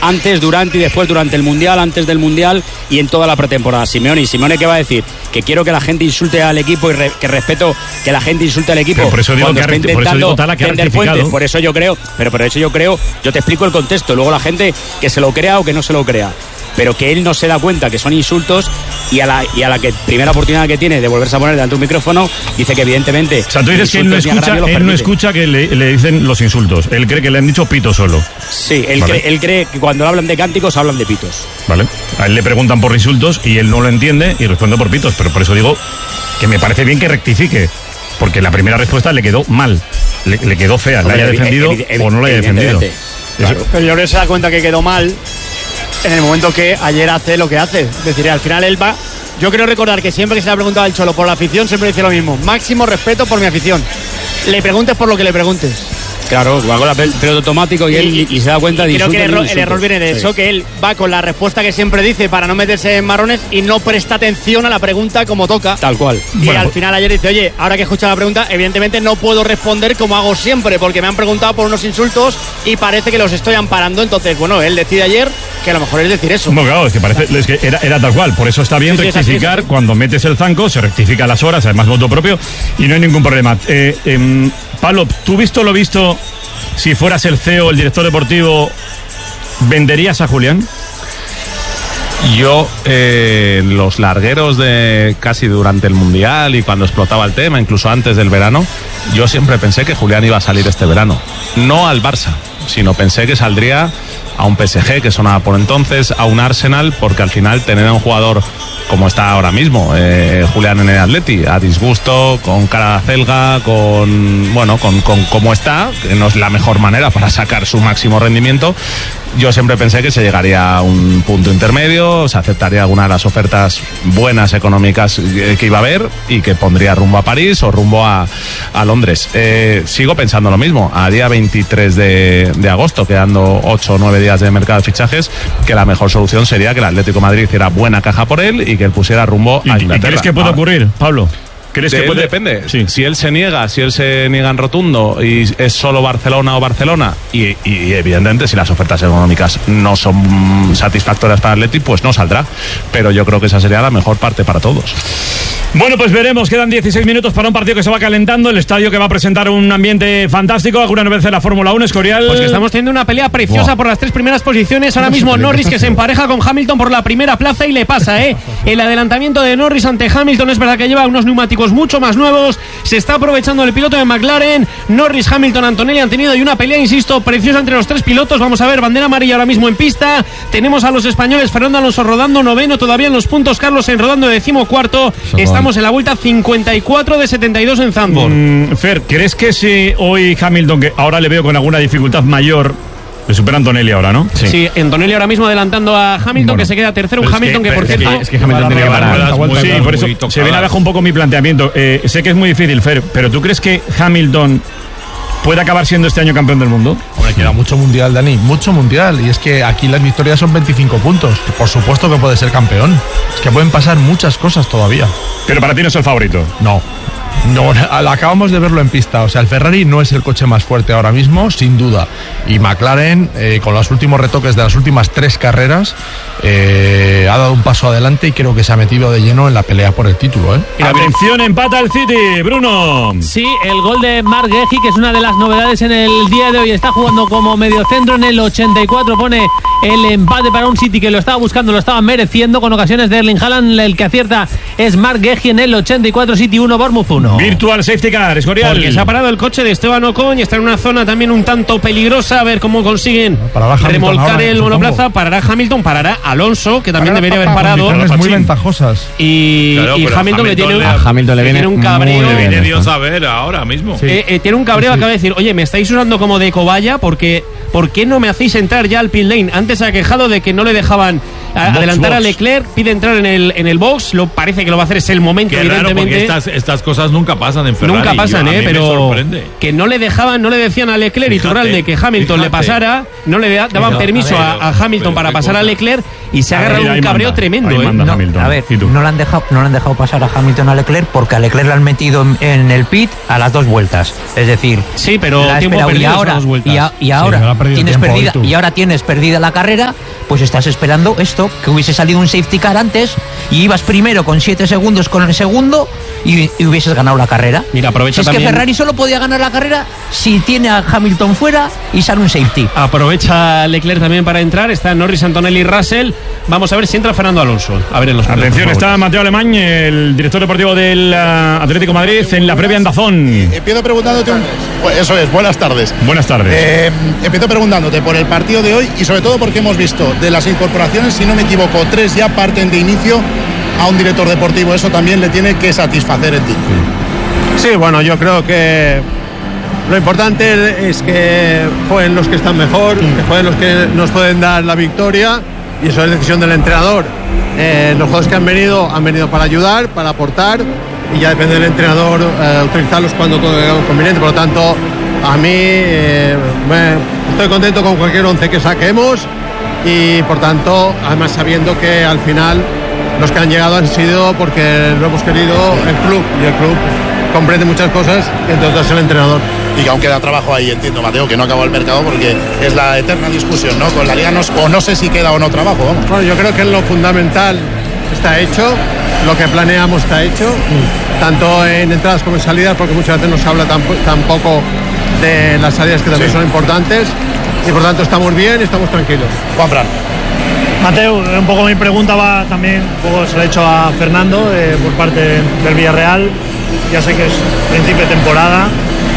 antes, durante y después, durante el Mundial, antes del Mundial y en toda la pretemporada. Simeone, ¿qué va a decir? Que quiero que la gente insulte al equipo y que respeto que la gente insulte al equipo. Pero por eso digo que ha rectificado. Por eso yo creo, yo te explico el contexto, luego la gente que se lo crea o que no se lo crea. Pero que él no se da cuenta que son insultos y a la que primera oportunidad que tiene de volverse a poner delante de un micrófono, dice que evidentemente... O sea, tú dices que él no escucha que le dicen los insultos. Él cree que le han dicho pito solo. Sí, él cree que cuando hablan de cánticos hablan de pitos. Vale. A él le preguntan por insultos y él no lo entiende y responde por pitos. Pero por eso digo que me parece bien que rectifique. Porque la primera respuesta le quedó mal. Le quedó fea. ¿La haya defendido o no la haya defendido? Claro. Pero yo creo que se da cuenta que quedó mal en el momento que ayer hace lo que hace. Es decir, al final él va... Yo creo recordar que siempre que se le ha preguntado al Cholo por la afición, siempre dice lo mismo: máximo respeto por mi afición. Le preguntes por lo que le preguntes. Claro, va con la pelota automático y se da cuenta de creo que el error viene de eso, que él va con la respuesta que siempre dice para no meterse en marrones y no presta atención a la pregunta como toca. Tal cual. Y al final ayer dice: oye, ahora que he escuchado la pregunta, evidentemente no puedo responder como hago siempre, porque me han preguntado por unos insultos y parece que los estoy amparando. Entonces, bueno, él decide ayer que a lo mejor es decir eso. No, claro, es que era tal cual. Por eso está bien rectificar. Cuando metes el zanco, se rectifica las horas, además voto propio, y no hay ningún problema. Pablo, ¿tú visto lo visto? Si fueras el CEO, el director deportivo, ¿venderías a Julián? Yo, los largueros de casi durante el Mundial y cuando explotaba el tema, incluso antes del verano, yo siempre pensé que Julián iba a salir este verano. No al Barça, sino pensé que saldría a un PSG que sonaba por entonces, a un Arsenal, porque al final tener a un jugador como está ahora mismo Julián en el Atleti, a disgusto, con cara de acelga, con cómo está, que no es la mejor manera para sacar su máximo rendimiento. Yo siempre pensé que se llegaría a un punto intermedio, se aceptaría alguna de las ofertas buenas económicas que iba a haber y que pondría rumbo a París o rumbo a Londres. Sigo pensando lo mismo, a día 23 de agosto, quedando 8 o 9 días de mercado de fichajes, que la mejor solución sería que el Atlético de Madrid hiciera buena caja por él y que él pusiera rumbo a Inglaterra. ¿Y crees que puede ocurrir, Pablo? ¿Crees que puede? Depende. Sí. Si él se niega en rotundo y es solo Barcelona y evidentemente si las ofertas económicas no son satisfactorias para el Atleti, pues no saldrá. Pero yo creo que esa sería la mejor parte para todos. Bueno, pues veremos. Quedan 16 minutos para un partido que se va calentando. El estadio que va a presentar un ambiente fantástico. ¿Alguna vez en la Fórmula 1, Escorial? Pues que estamos teniendo una pelea preciosa por las 3 primeras posiciones. Ahora mismo Norris, que se empareja con Hamilton por la primera plaza y le pasa, el adelantamiento de Norris ante Hamilton. Es verdad que lleva unos neumáticos mucho más nuevos. Se está aprovechando el piloto de McLaren. Norris, Hamilton, Antonelli han tenido una pelea, insisto, preciosa entre los 3 pilotos. Vamos a ver, bandera amarilla ahora mismo en pista. Tenemos a los españoles, Fernando Alonso rodando noveno todavía en los puntos, Carlos Sainz rodando 14º. Estamos en la vuelta 54 de 72 en Zandvoort. Fer, ¿crees que si hoy Hamilton, que ahora le veo con alguna dificultad mayor, le supera Antonelli ahora, ¿no? Sí, Antonelli ahora mismo adelantando a Hamilton, que se queda tercero. Un Hamilton que por cierto... Es que Hamilton tiene que parar. Sí, por eso se viene abajo un poco mi planteamiento. Sé que es muy difícil, Fer, pero ¿tú crees que Hamilton puede acabar siendo este año campeón del mundo? Hombre, queda mucho mundial, Dani, mucho mundial. Y es que aquí las victorias son 25 puntos. Por supuesto que puede ser campeón. Es que pueden pasar muchas cosas todavía. Pero para ti no es el favorito. No, acabamos de verlo en pista. O sea, el Ferrari no es el coche más fuerte ahora mismo, sin duda. Y McLaren, con los últimos retoques de las últimas 3 carreras, ha dado un paso adelante y creo que se ha metido de lleno en la pelea por el título. Atención, empata el City, Bruno. Sí, el gol de Marc Guehi, que es una de las novedades en el día de hoy. Está jugando como mediocentro en el 84. Pone el empate para un City que lo estaba buscando, lo estaba mereciendo, con ocasiones de Erling Haaland. El que acierta es Marc Guehi en el 84. City 1, Bournemouth 1. Virtual safety car, Escorial. Porque se ha parado el coche de Esteban Ocon y está en una zona también un tanto peligrosa. A ver cómo consiguen remolcar el monoplaza. Parará Hamilton, parará Alonso, que también debería haber parado. Muy ventajosas. Y Hamilton le tiene un cabreo. Le viene Dios a ver ahora mismo. Tiene un cabreo, acaba de decir: oye, me estáis usando como de cobaya porque ¿por qué no me hacéis entrar ya al pit lane? Antes se ha quejado de que no le dejaban adelantar a Leclerc, pide entrar en el box, parece que lo va a hacer, es el momento. Qué evidentemente. raro, porque estas cosas nunca pasan en Ferrari. Nunca pasan, a mí pero me sorprende. que no le decían a Leclerc y Turralde que Hamilton le pasara, no le daban permiso a Hamilton para pasar a Leclerc, y se agarra un cabreo tremendo. A ver, no le han dejado pasar a Hamilton a Leclerc porque a Leclerc le han metido en el pit a las 2 vueltas. Es decir, sí, pero tiempo perdido, y ahora tienes perdida la carrera, pues estás esperando esto, que hubiese salido un safety car antes y ibas primero con 7 segundos con el segundo y hubieses ganado la carrera. Mira, aprovecha si es que Ferrari solo podía ganar la carrera si tiene a Hamilton fuera y sale un safety. Aprovecha Leclerc también para entrar, está Norris, Antonelli y Russell. Vamos a ver si entra Fernando Alonso. A ver en los atención, está Mateo Alemán, el director deportivo del Atlético de Madrid, en la previa en DAZN. Empiezo preguntándote eso es, buenas tardes. Buenas tardes. Empiezo preguntándote por el partido de hoy y sobre todo porque hemos visto de las incorporaciones, si no me equivoco, 3 ya parten de inicio a un director deportivo. Eso también le tiene que satisfacer en ti. Sí, bueno, yo creo que lo importante es que jueguen los que están mejor, que jueguen los que nos pueden dar la victoria, y eso es decisión del entrenador. Los jugadores que han venido para ayudar, para aportar, y ya depende del entrenador utilizarlos cuando conveniente. Por lo tanto, a mí estoy contento con cualquier 11 que saquemos, y por tanto, además sabiendo que al final los que han llegado han sido porque lo hemos querido el club, y el club comprende muchas cosas, y entre otras el entrenador. Y que aún queda trabajo ahí, entiendo, Mateo, que no acabó el mercado, porque es la eterna discusión, ¿no? Con la Liga no sé si queda o no trabajo, vamos. Bueno, yo creo que lo fundamental está hecho, lo que planeamos está hecho, tanto en entradas como en salidas, porque muchas veces no se habla tampoco de las salidas, que también son importantes, y por tanto estamos bien y estamos tranquilos. Juan Fran. Mateo, un poco mi pregunta va también, un poco se la he hecho a Fernando por parte del Villarreal. Ya sé que es principio de temporada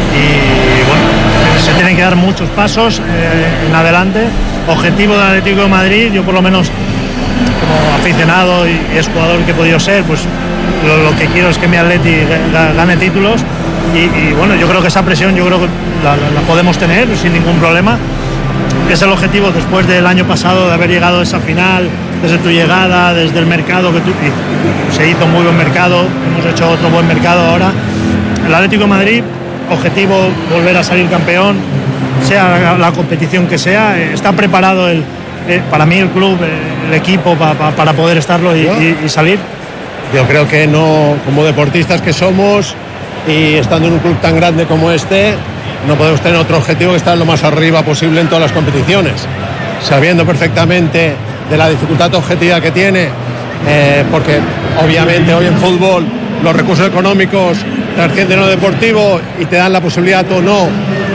y bueno, se tienen que dar muchos pasos en adelante. Objetivo del Atlético de Madrid, yo por lo menos como aficionado y es jugador que he podido ser, pues lo que quiero es que mi Atleti gane títulos y bueno, yo creo que esa presión la podemos tener sin ningún problema. Es el objetivo después del año pasado de haber llegado a esa final, desde tu llegada, desde el mercado se hizo muy buen mercado, hemos hecho otro buen mercado ahora. El Atlético de Madrid, objetivo volver a salir campeón, sea la competición que sea, está preparado para mí el club, el equipo para poder estarlo y salir. Yo creo que no, como deportistas que somos y estando en un club tan grande como este, no podemos tener otro objetivo que estar lo más arriba posible en todas las competiciones, sabiendo perfectamente de la dificultad objetiva que tiene, porque obviamente hoy en fútbol los recursos económicos trascienden lo deportivo y te dan la posibilidad o no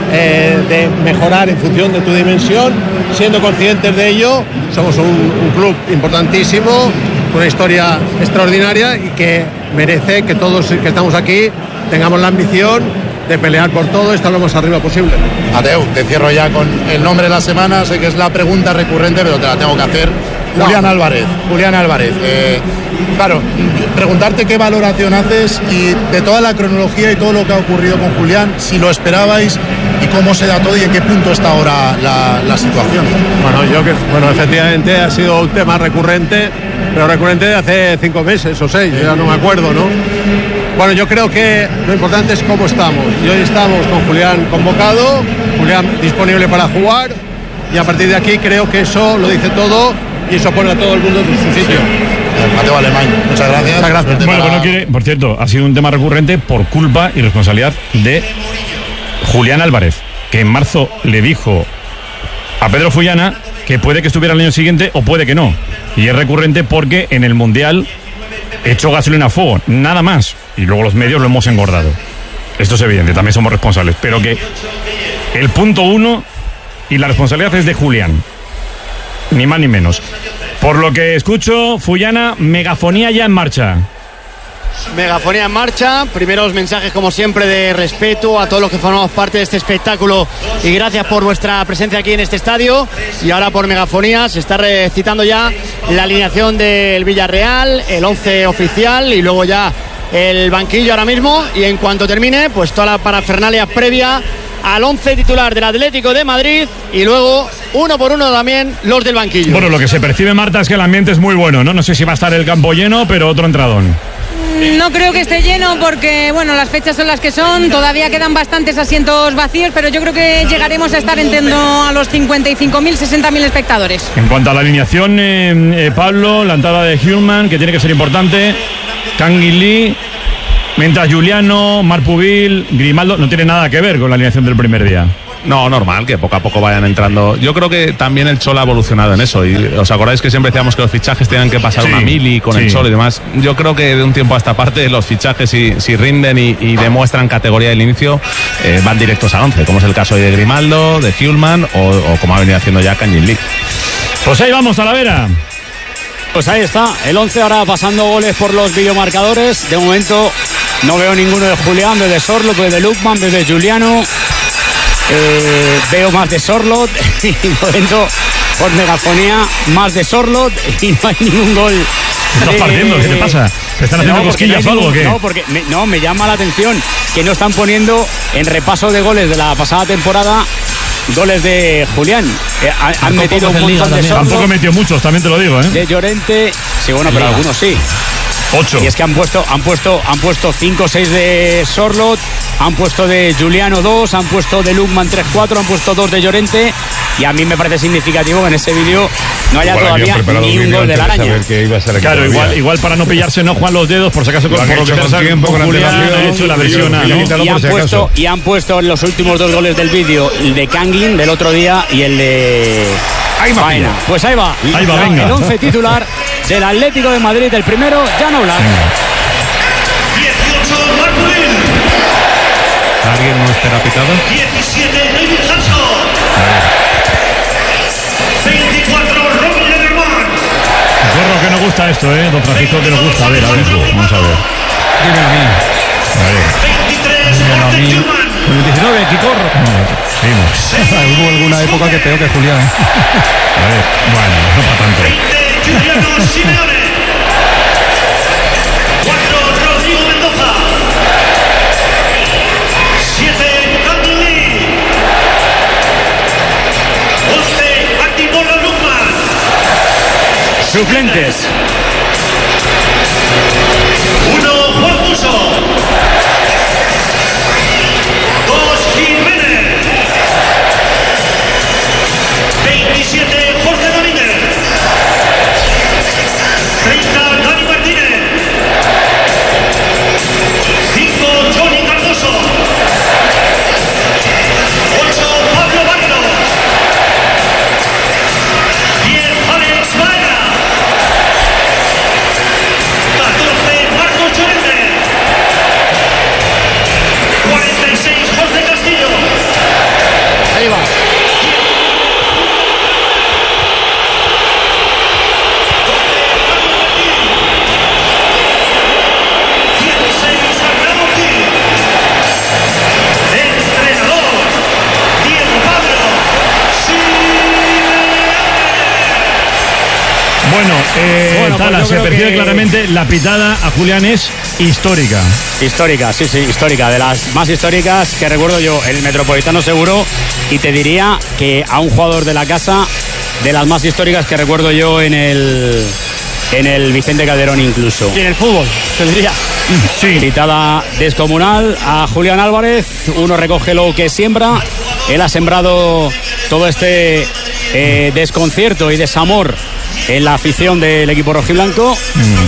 de mejorar en función de tu dimensión. Siendo conscientes de ello, somos un club importantísimo, con una historia extraordinaria y que merece que todos que estamos aquí tengamos la ambición de pelear por todo y estar lo más arriba posible. Mateo, te cierro ya con el nombre de la semana, sé que es la pregunta recurrente, pero te la tengo que hacer. Julián Álvarez. Claro, preguntarte qué valoración haces y de toda la cronología y todo lo que ha ocurrido con Julián, si lo esperabais y cómo se da todo y en qué punto está ahora la situación. Bueno, efectivamente ha sido un tema recurrente, pero recurrente de hace 5 meses o 6, ya no me acuerdo, ¿no? Bueno, yo creo que lo importante es cómo estamos. Y hoy estamos con Julián convocado, Julián disponible para jugar, y a partir de aquí creo que eso lo dice todo y eso pone a todo el mundo en su sitio. Mateo Alemán, muchas gracias. Muchas gracias. Bueno, pues no quiere, por cierto, ha sido un tema recurrente por culpa y responsabilidad de Julián Álvarez, que en marzo le dijo a Pedro Fullana que puede que estuviera el año siguiente o puede que no. Y es recurrente porque en el Mundial echó gasolina a fuego, nada más. Y luego los medios lo hemos engordado. Esto es evidente, también somos responsables. Pero que el punto 1 y la responsabilidad es de Julián. Ni más ni menos. Por lo que escucho, Fullana, megafonía ya en marcha. Megafonía en marcha, primeros mensajes como siempre de respeto a todos los que formamos parte de este espectáculo y gracias por vuestra presencia aquí en este estadio. Y ahora por megafonía se está recitando ya la alineación del Villarreal, el 11 oficial y luego ya el banquillo ahora mismo, y en cuanto termine pues toda la parafernalia previa al 11 titular del Atlético de Madrid y luego uno por uno también los del banquillo. Bueno, lo que se percibe, Marta, es que el ambiente es muy bueno, ¿no? No sé si va a estar el campo lleno, pero otro entradón. No creo que esté lleno porque, bueno, las fechas son las que son, todavía quedan bastantes asientos vacíos, pero yo creo que llegaremos a estar en torno a los 55.000, 60.000 espectadores. En cuanto a la alineación, Pablo, la entrada de Hillman, que tiene que ser importante, Kangin Lee, mientras Giuliano, Marpubil, Grimaldo, no tiene nada que ver con la alineación del primer día. No, normal, que poco a poco vayan entrando. Yo creo que también el Cholo ha evolucionado en eso. Y os acordáis que siempre decíamos que los fichajes tenían que pasar una mili con el Cholo y demás. Yo creo que de un tiempo a esta parte los fichajes, si rinden y demuestran categoría del inicio, van directos al 11, como es el caso de Grimaldo, de Hillman o como ha venido haciendo ya Kangin Lee. Pues ahí vamos, Talavera. Pues ahí está, el 11 ahora pasando goles por los videomarcadores. De momento no veo ninguno de Julián, veo de Sorlot, veo de Lukman, veo de Giuliano. Veo más de Sorlot y de momento por megafonía más de Sorlot y no hay ningún gol. ¿Estás partiendo? ¿Qué te pasa? ¿Te están haciendo cosquillas o algo o qué? No, porque me llama la atención que no están poniendo en repaso de goles de la pasada temporada goles de Julián. Han metido un montón de Sorlot. Tampoco metió muchos, también te lo digo, ¿eh? De Llorente, sí, bueno, pero algunos sí. 8. Y es que han puesto 5 o 6 de Sorlot, han puesto de Giuliano 2, han puesto de Lukman 3-4, han puesto 2 de Llorente. Y a mí me parece significativo que en ese vídeo no haya todavía ni un gol de la Araña. Claro, igual para no pillarse no Juan los dedos, por si acaso con tiempo, con Julián ha hecho la versión A, ¿no? Y han puesto en los últimos 2 goles del vídeo el de Kangin del otro día y el de Faena. Pues ahí va, venga. El 11 titular del Atlético de Madrid, el primero, Jan Oblak. 18, Marpubil. ¿Alguien no espera pitado? 17, David Hanson. 24, Robin Lederman. Gorro que nos gusta esto, don Francisco, que nos gusta. A ver, vamos a ver. Dímelo a mí. A ver. 23, Morten Schumann. Con el 19, Kikorro. Hubo alguna época que peor que Julián. A ver, bueno, no para tanto. 20, Giuliano Simeone. 4, Rodrigo Mendoza. 7, Kangin Lee. 11, Attila Lukman. Suplentes. 1, Juan Musso. 2, Jiménez. 27, Jorge Domínguez. 30, Dani Martínez. 5, Johnny Cardoso. 8, Pablo Barrio. 10, Alex Baena. 14, Marcos Llorente. 46, José Castillo. Ahí va. Bueno, Tala, se percibe claramente la pitada a Julián es histórica. Histórica, sí, histórica. De las más históricas que recuerdo yo, el Metropolitano seguro. Y te diría que a un jugador de la casa, de las más históricas que recuerdo yo en el Vicente Calderón incluso. Y en el fútbol, te diría. Sí. Pitada descomunal a Julián Álvarez. Uno recoge lo que siembra. Él ha sembrado todo este desconcierto y desamor en la afición del equipo rojiblanco.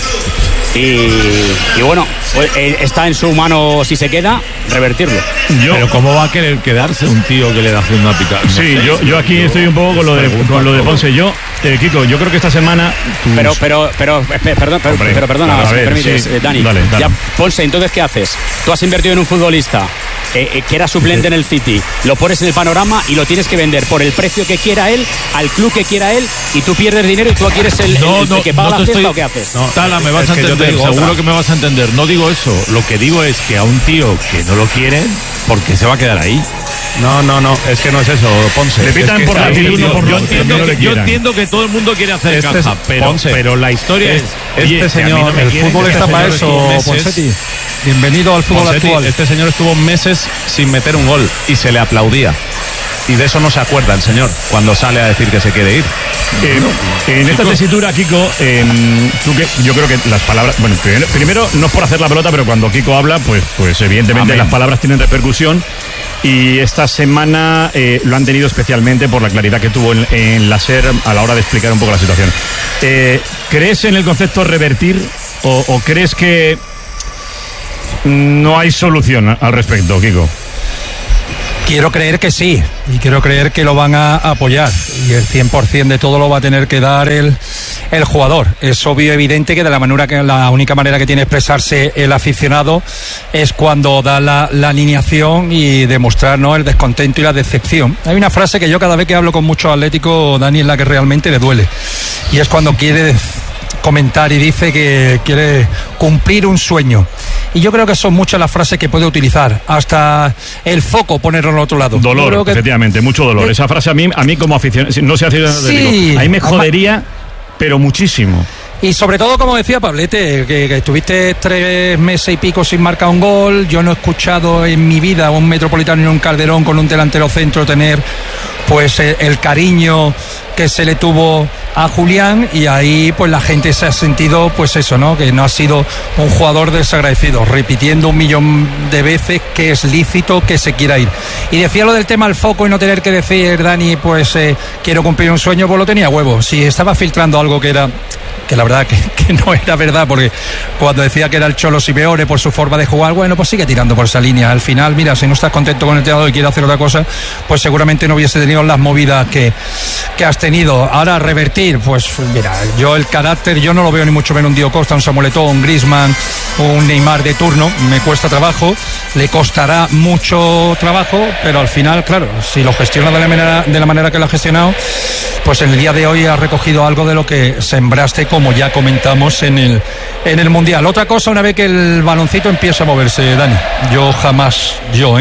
Y bueno, pues, está en su mano, si se queda, revertirlo. Pero ¿cómo va a querer quedarse un tío que le da una pitada? No sí, sé, yo aquí estoy un poco con lo de Ponce. Yo, Kiko, yo creo que esta semana... Pero perdona, si me permites, Dani. Dale. Ya, Ponce, entonces, ¿qué haces? Tú has invertido en un futbolista que era suplente en el City, lo pones en el panorama y lo tienes que vender por el precio que quiera él, al club que quiera él, y tú pierdes dinero y tú quieres el que paga la fiesta, ¿o qué haces? No, Tala, me vas a entender, seguro que me vas a entender. No digo eso, lo que digo es que a un tío que no lo quiere, ¿por qué se va a quedar ahí? No, es que no es eso, Ponce. Le pitan por la actitud, no por lo que no le quieran. Yo entiendo que todo el mundo quiere hacer caja, pero la historia es... Este señor, el fútbol está para eso, Poncetti. Bienvenido al fútbol actual. Este señor estuvo meses sin meter un gol y se le aplaudía. Y de eso no se acuerda el señor cuando sale a decir que se quiere ir. En esta tesitura, Kiko, yo creo que las palabras... Bueno, primero, no es por hacer la pelota, pero cuando Kiko habla, pues evidentemente las palabras tienen repercusión. Y esta semana lo han tenido especialmente por la claridad que tuvo en la SER a la hora de explicar un poco la situación. ¿Crees en el concepto revertir o crees que no hay solución al respecto, Kiko? Quiero creer que sí, y quiero creer que lo van a apoyar, y el 100% de todo lo va a tener que dar el jugador. Es obvio, evidente que la única manera que tiene de expresarse el aficionado es cuando da la alineación y demostrar, ¿no?, el descontento y la decepción. Hay una frase que yo cada vez que hablo con muchos atléticos, Dani, es la que realmente le duele, y es cuando quiere comentar y dice que quiere cumplir un sueño. Y yo creo que son muchas las frases que puede utilizar, hasta el foco ponerlo al otro lado. Dolor, efectivamente, mucho dolor. Esa frase a mí como aficionado, no sé si ahí me jodería, pero muchísimo. Y sobre todo, como decía Pablete, que estuviste 3 meses y pico sin marcar un gol. Yo no he escuchado en mi vida un Metropolitano ni un Calderón con un delantero centro tener pues el cariño que se le tuvo a Julián, y ahí pues la gente se ha sentido pues eso, ¿no?, que no ha sido un jugador desagradecido, repitiendo 1.000.000 de veces que es lícito que se quiera ir. Y decía lo del tema al foco y no tener que decir, Dani, pues quiero cumplir un sueño, pues lo tenía huevo. Si estaba filtrando algo que la verdad que no era verdad, porque cuando decía que era el Cholo Simeone por su forma de jugar, bueno, pues sigue tirando por esa línea. Al final, mira, si no estás contento con el entrenador y quieres hacer otra cosa, pues seguramente no hubiese tenido las movidas que has tenido. Ahora, revertir, pues mira, yo el carácter, yo no lo veo ni mucho menos un Diego Costa, un Samuel Eto'o, un Griezmann, un Neymar de turno. Me cuesta trabajo, le costará mucho trabajo, pero al final, claro, si lo gestiona de la manera que lo ha gestionado, pues en el día de hoy ha recogido algo de lo que sembraste, como ya comentamos en el Mundial. Otra cosa, una vez que el baloncito empieza a moverse, Dani, yo jamás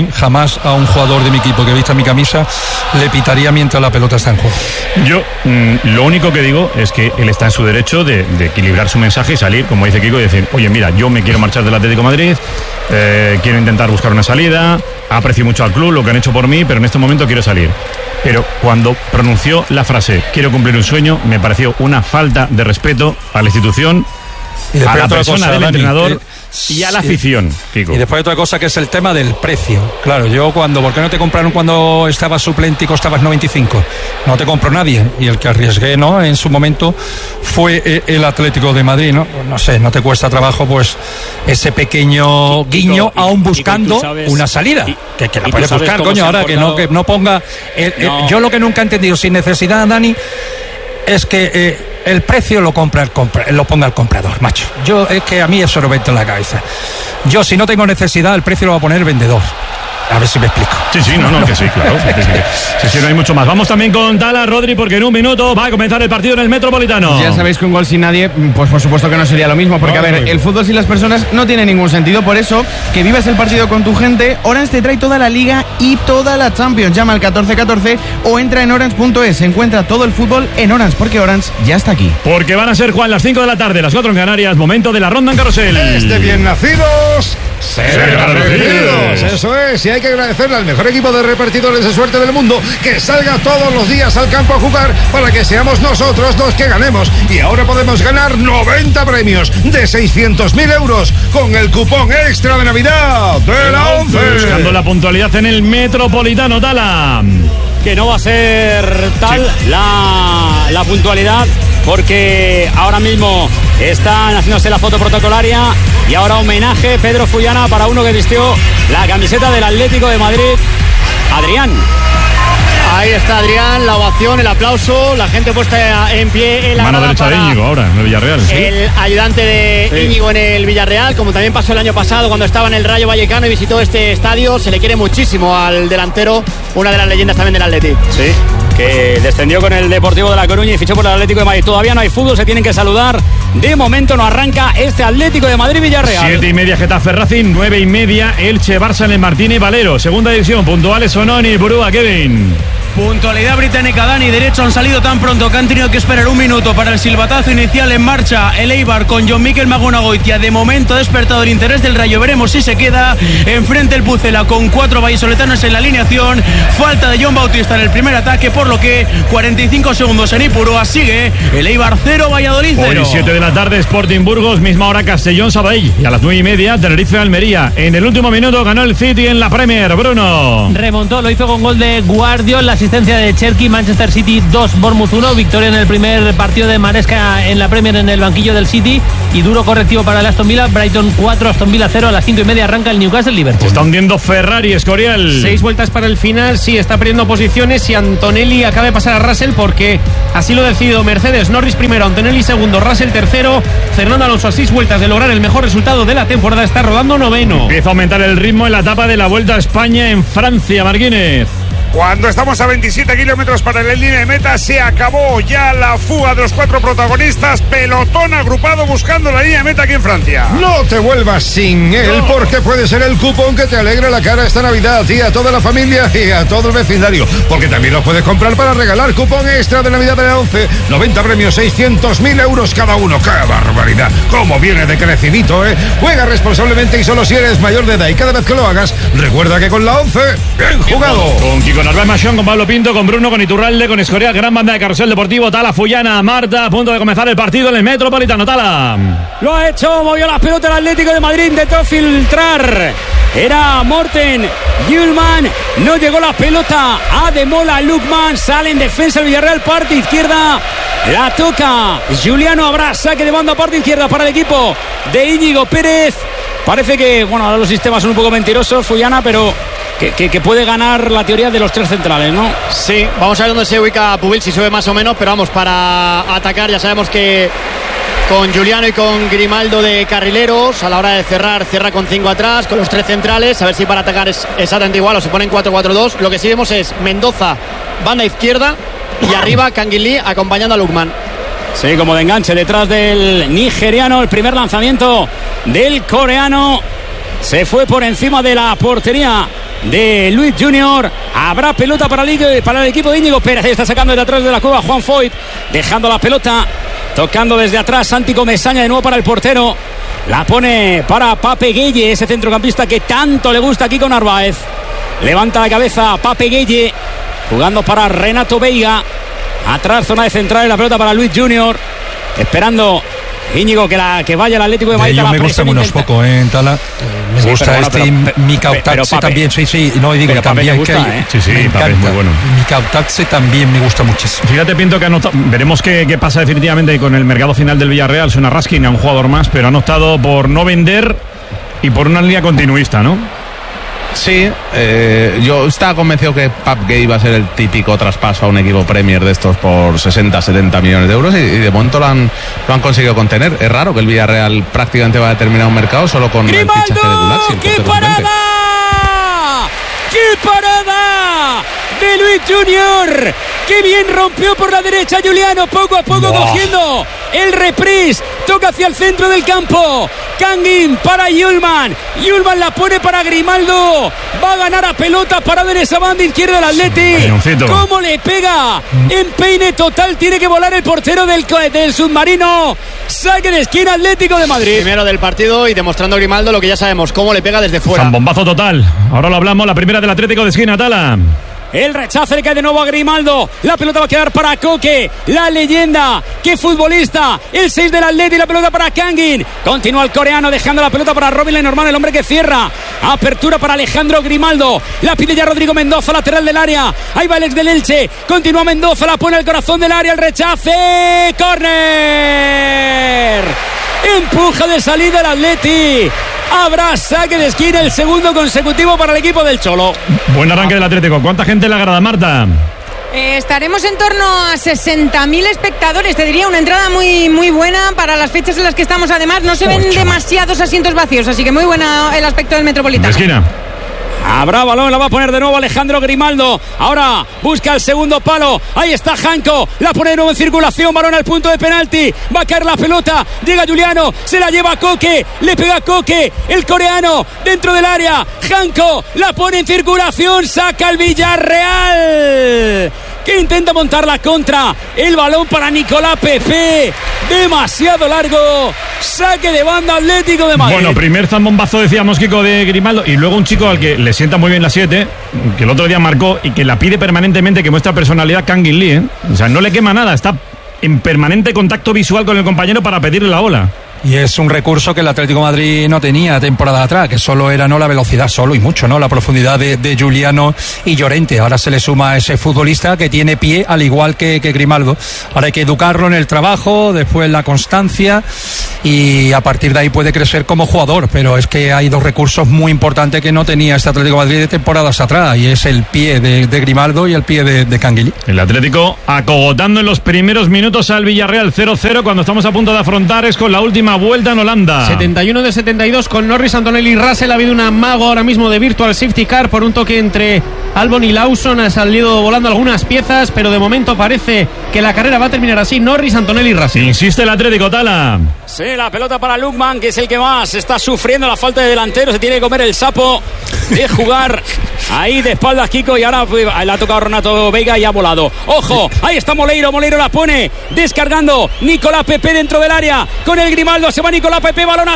a un jugador de mi equipo que vista mi camisa le pitaría mientras la pelota está en juego. Yo lo único que digo es que él está en su derecho de equilibrar su mensaje y salir, como dice Kiko, y decir, oye, mira, yo me quiero marchar del Atlético de Madrid, quiero intentar buscar una salida, aprecio mucho al club, lo que han hecho por mí, pero en este momento quiero salir. Pero cuando pronunció la frase quiero cumplir un sueño, me pareció una falta de respeto a la institución, a la persona del entrenador y a la afición, Kiko. Y después otra cosa, que es el tema del precio. Claro, yo ¿por qué no te compraron cuando estabas suplente y costabas 95? No te compró nadie, y el que arriesgué, ¿no?, en su momento fue el Atlético de Madrid, ¿no? No sé, no te cuesta trabajo pues ese pequeño guiño, aún buscando una salida, que la puedes buscar, coño, ahora que no ponga yo lo que nunca he entendido, sin necesidad, Dani, es que el precio lo ponga el comprador, macho. Es que a mí eso no me entra en la cabeza. Yo, si no tengo necesidad, el precio lo va a poner el vendedor. A ver si me explico. Sí, que sí, claro. Sí, no hay mucho más. Vamos también con Tala, Rodri, porque en un minuto va a comenzar el partido en el Metropolitano. Ya sabéis que un gol sin nadie, pues por supuesto que no sería lo mismo, porque a ver, el fútbol sin las personas no tiene ningún sentido. Por eso, que vivas el partido con tu gente, Orange te trae toda la Liga y toda la Champions. Llama al 1414 o entra en orange.es. Se encuentra todo el fútbol en Orange, porque Orange ya está aquí. Porque van a ser, Juan, las 5 de la tarde, las 4 en Canarias, momento de la ronda en carrusel. Bien nacidos, ser agradecidos. Eso es, y hay que agradecerle al mejor equipo de repartidores de suerte del mundo, que salga todos los días al campo a jugar para que seamos nosotros los que ganemos. Y ahora podemos ganar 90 premios de 600.000 euros con el cupón extra de Navidad de la 11. Buscando la puntualidad en el Metropolitano, Tala. Que no va a ser tal la puntualidad, porque ahora mismo están haciéndose la foto protocolaria y ahora homenaje Pedro Fullana para uno que vistió la camiseta del Atlético de Madrid, Adrián. Ahí está Adrián, la ovación, el aplauso, la gente puesta en pie en la mano derecha de Íñigo ahora en el Villarreal. El ayudante de Íñigo en el Villarreal, como también pasó el año pasado cuando estaba en el Rayo Vallecano y visitó este estadio. Se le quiere muchísimo al delantero, una de las leyendas también del Atleti. Sí, que descendió con el Deportivo de La Coruña y fichó por el Atlético de Madrid. Todavía no hay fútbol, se tienen que saludar. De momento no arranca este Atlético de Madrid-Villarreal. 7:30 Getafe Racing, 9:30 Elche Barça en el Martínez Valero. Segunda división, puntuales Sononi, Burúa, Kevin. Puntualidad británica, Dani. Derecho han salido tan pronto que han tenido que esperar un minuto para el silbatazo inicial. En marcha el Eibar con John Mikel Magonagoitia. De momento ha despertado el interés del Rayo. Veremos si se queda. Enfrente el Pucela con 4 vallisoletanos en la alineación. Falta de John Bautista en el primer ataque, por lo que 45 segundos en Ipurúa. Sigue el Eibar 0, Valladolid 0. Hoy 7 de la tarde, Sporting Burgos, misma hora Castellón Sabadell. Y a las 9:30, Tenerife Almería. En el último minuto ganó el City en la Premier. Bruno. Remontó, lo hizo con gol de Guardiola, la asistencia de Cherki. Manchester City 2, Bournemouth 1. Victoria en el primer partido de Maresca en la Premier en el banquillo del City. Y duro correctivo para el Aston Villa. Brighton 4, Aston Villa 0. A las 5:30 arranca el Newcastle Liverpool. Se está hundiendo Ferrari, Escorial. 6 vueltas para el final. Sí, está perdiendo posiciones. Y Antonelli acaba de pasar a Russell porque así lo ha decidido Mercedes. Norris primero, Antonelli segundo, Russell tercero. Fernando Alonso a 6 vueltas de lograr el mejor resultado de la temporada está rodando noveno. Empieza a aumentar el ritmo en la etapa de la Vuelta a España en Francia, Marquínez. Cuando estamos a 27 kilómetros para la línea de meta, se acabó ya la fuga de los 4 protagonistas. Pelotón agrupado buscando la línea de meta aquí en Francia. No te vuelvas sin él, porque puede ser el cupón que te alegre la cara esta Navidad a ti, a toda la familia y a todo el vecindario. Porque también lo puedes comprar para regalar. Cupón extra de Navidad de la 11. 90 premios, 600.000 euros cada uno. ¡Qué barbaridad! ¿Cómo viene de crecidito, eh? Juega responsablemente y solo si eres mayor de edad. Y cada vez que lo hagas, recuerda que con la 11, bien jugado. Con Narváez Machón, con Pablo Pinto, con Bruno, con Iturralde, con Escorial, gran banda de Carrusel Deportivo, Tala, Fullana, Marta, a punto de comenzar el partido en el Metropolitano. Tala. Lo ha hecho, movió las pelotas el Atlético de Madrid, intentó filtrar. Era Morten Hjulman, no llegó la pelota a Demola Lukman, sale en defensa el Villarreal, parte izquierda, la toca Juliano, habrá saque de banda parte izquierda para el equipo de Íñigo Pérez. Parece que, bueno, ahora los sistemas son un poco mentirosos, Fullana, pero que puede ganar la teoría de los 3 centrales, ¿no? Sí, vamos a ver dónde se ubica Pubil, si sube más o menos, pero vamos, para atacar ya sabemos que con Juliano y con Grimaldo de carrileros, a la hora de cerrar, cierra con 5 atrás, con los 3 centrales, a ver si para atacar es exactamente igual o se ponen 4-4-2. Lo que sí vemos es Mendoza, banda izquierda, y arriba Canguilí acompañando a Lukman. Sí, como de enganche detrás del nigeriano, el primer lanzamiento del coreano se fue por encima de la portería de Luis Junior. Habrá pelota para el equipo de Íñigo Pérez. Está sacando de atrás de la cueva Juan Foyt, dejando la pelota, tocando desde atrás Santi Comesaña de nuevo para el portero. La pone para Pape Gueye, ese centrocampista que tanto le gusta a Kiko Narváez. Levanta la cabeza Pape Gueye, jugando para Renato Veiga. Atrás, zona de central, la pelota para Luis Junior, esperando Íñigo que vaya el Atlético de Madrid. Yo me gusta menos poco, Tala. Me gusta Mika Otatse también, sí, no, y digo también que sí, me encanta. Es muy bueno. Mika Otatse también me gusta muchísimo. Fíjate, Pinto, que veremos qué pasa definitivamente con el mercado final del Villarreal. Suena Raskin a un jugador más, pero han optado por no vender y por una línea continuista, ¿no? Sí, yo estaba convencido que Pape Gueye iba a ser el típico traspaso a un equipo Premier de estos por 60-70 millones de euros y de momento lo han conseguido contener. Es raro que el Villarreal prácticamente va a determinar un mercado solo con ¡Grimaldo! El fichaje de Gulaxi. ¡Qué parada! ¡Qué parada! De Luis Junior, que bien rompió por la derecha Juliano, poco a poco cogiendo el reprise, toca hacia el centro del campo, Kangin para Hjulman, Hjulman la pone para Grimaldo, va a ganar a pelota parado en esa banda izquierda del Atleti. ¿Cómo le pega? Empeine total, tiene que volar el portero del submarino. Saque de esquina Atlético de Madrid. Primero del partido y demostrando a Grimaldo lo que ya sabemos, cómo le pega desde fuera. Zambombazo total, ahora lo hablamos, la primera del Atlético de esquina, Tala. El rechazo le cae de nuevo a Grimaldo. La pelota va a quedar para Coque, la leyenda. ¡Qué futbolista! El 6 del Atleti, la pelota para Kangin. Continúa el coreano dejando la pelota para Robin Lenormand, el hombre que cierra. Apertura para Alejandro Grimaldo. La pide ya Rodrigo Mendoza, lateral del área. Ahí va Alex del Elche. Continúa Mendoza, la pone al corazón del área. El rechace. ¡Córner! Empuja de salida el Atleti. Habrá saque de esquina, el segundo consecutivo para el equipo del Cholo. Buen arranque del Atlético. ¿Cuánta gente en la grada, Marta? Estaremos en torno a 60.000 espectadores. Te diría una entrada muy, muy buena para las fechas en las que estamos. Además, no se ven demasiados asientos vacíos, así que muy buena el aspecto del Metropolitano. De esquina. Habrá balón, la va a poner de nuevo Alejandro Grimaldo. Ahora busca el segundo palo. Ahí está Janko. La pone de nuevo en circulación. Balón al punto de penalti. Va a caer la pelota. Llega Giuliano. Se la lleva a Koke. Le pega a Koke. El coreano dentro del área. Janko la pone en circulación. Saca el Villarreal, que intenta montar la contra. El balón para Nicolás Pepe. Demasiado largo. Saque de banda Atlético de Madrid. Bueno, primer zambombazo, decíamos, Kiko, de Grimaldo. Y luego un chico al que le sienta muy bien la 7, que el otro día marcó y que la pide permanentemente, que muestra personalidad, Kangin Lee, ¿eh? O sea, no le quema nada. Está en permanente contacto visual con el compañero para pedirle la ola. Y es un recurso que el Atlético de Madrid no tenía temporada atrás, que solo era la velocidad, solo y mucho, la profundidad de Giuliano y Llorente. Ahora se le suma ese futbolista que tiene pie al igual que Grimaldo. Ahora hay que educarlo en el trabajo, después la constancia, y a partir de ahí puede crecer como jugador. Pero es que hay dos recursos muy importantes que no tenía este Atlético de Madrid de temporadas atrás, y es el pie de Grimaldo y el pie de Kangin. El Atlético acogotando en los primeros minutos al Villarreal 0-0 cuando estamos a punto de afrontar es con la última vuelta en Holanda. 71 de 72 con Norris, Antonelli y Russell. Ha habido un amago ahora mismo de virtual safety car por un toque entre Albon y Lawson. Ha salido volando algunas piezas, pero de momento parece que la carrera va a terminar así. Norris, Antonelli y Russell. Insiste el Atlético, Tala. Sí, la pelota para Lukman, que es el que más está sufriendo la falta de delantero. Se tiene que comer el sapo de jugar ahí de espaldas, Kiko, y ahora le ha tocado Renato Veiga y ha volado. Ojo, ahí está Moleiro la pone, descargando Nicolás Pepe dentro del área con el Grimaldo. Se va Nicolás Pepe, balón